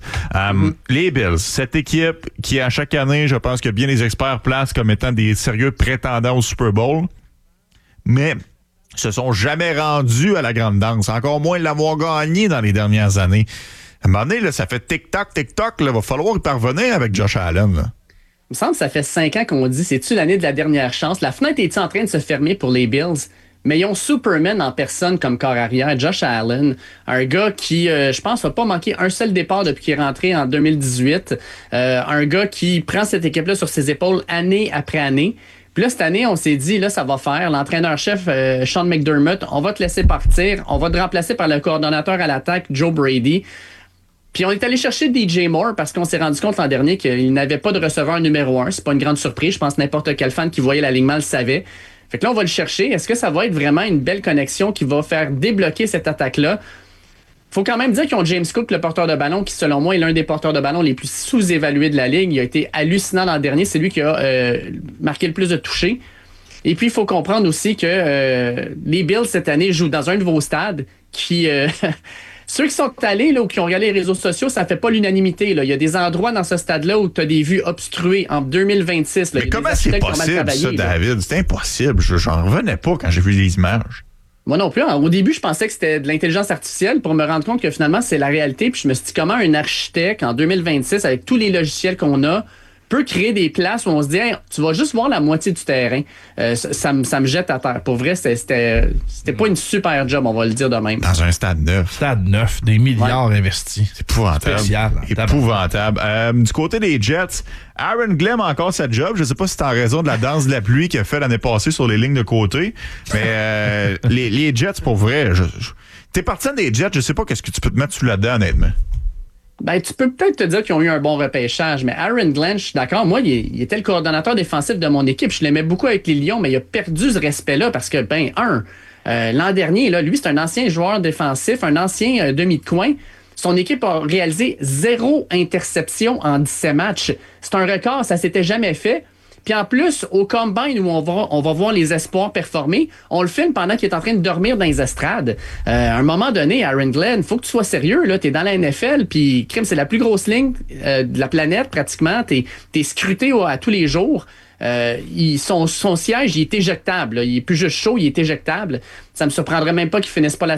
Les Bills, cette équipe qui, à chaque année, je pense que bien les experts placent comme étant des sérieux prétendants au Super Bowl, mais se sont jamais rendus à la grande danse, encore moins l'avoir gagné dans les dernières années. À un moment donné, là, ça fait tic-tac, il va falloir y parvenir avec Josh Allen. Là. Il me semble que ça fait 5 ans qu'on dit, c'est-tu l'année de la dernière chance? La fenêtre est en train de se fermer pour les Bills? Mais ils ont Superman en personne comme corps arrière, Josh Allen, un gars qui, je pense, n'a pas manqué un seul départ depuis qu'il est rentré en 2018. Un gars qui prend cette équipe-là sur ses épaules année après année. Puis là, cette année, on s'est dit, là, ça va faire. L'entraîneur-chef, Sean McDermott, on va te laisser partir. On va te remplacer par le coordonnateur à l'attaque, Joe Brady. Puis on est allé chercher DJ Moore parce qu'on s'est rendu compte l'an dernier qu'il n'avait pas de receveur numéro 1. C'est pas une grande surprise. Je pense que n'importe quel fan qui voyait l'alignement le savait. Fait que là, on va le chercher. Est-ce que ça va être vraiment une belle connexion qui va faire débloquer cette attaque-là? Faut quand même dire qu'ils ont James Cook, le porteur de ballon, qui, selon moi, est l'un des porteurs de ballon les plus sous-évalués de la Ligue. Il a été hallucinant l'an dernier. C'est lui qui a marqué le plus de touchés. Et puis, il faut comprendre aussi que les Bills, cette année, jouent dans un nouveau stade qui... Ceux qui sont allés là, ou qui ont regardé les réseaux sociaux, ça fait pas l'unanimité. Là. Il y a des endroits dans ce stade-là où tu as des vues obstruées en 2026. Là. Mais comment c'est possible, ça, David? C'est impossible. J'en revenais pas quand j'ai vu les images. Moi non plus. Au début, je pensais que c'était de l'intelligence artificielle pour me rendre compte que finalement, c'est la réalité. Puis je me suis dit, comment un architecte, en 2026, avec tous les logiciels qu'on a, peut créer des places où on se dit, hey, tu vas juste voir la moitié du terrain. Ça me jette à terre. Pour vrai, c'était pas une super job, on va le dire de même. Dans un stade neuf. Stade neuf, des milliards investis. C'est épouvantable. Spécial. Épouvantable. Du côté des Jets, Aaron Glenn a encore sa job. Je sais pas si c'est en raison de la danse de la pluie qu'il a fait l'année passée sur les lignes de côté. Mais les Jets, pour vrai, t'es partisan des Jets, je sais pas qu'est-ce que tu peux te mettre sous là-dedans, honnêtement. Ben, tu peux peut-être te dire qu'ils ont eu un bon repêchage, mais Aaron Glenn, je suis d'accord, moi, il était le coordonnateur défensif de mon équipe. Je l'aimais beaucoup avec les Lions, mais il a perdu ce respect-là parce que, l'an dernier, là, lui, c'est un ancien joueur défensif, un ancien demi de coin. Son équipe a réalisé 0 interception en 17 matchs. C'est un record, ça s'était jamais fait. Puis en plus, au Combine où on va voir les espoirs performer, on le filme pendant qu'il est en train de dormir dans les estrades. À un moment donné, Aaron Glenn, faut que tu sois sérieux. Là, t'es dans la NFL, puis crime, c'est la plus grosse ligne de la planète pratiquement. T'es scruté à tous les jours. Son siège, il est éjectable. Là. Il est plus juste chaud, il est éjectable. Ça me surprendrait même pas qu'il finisse pas la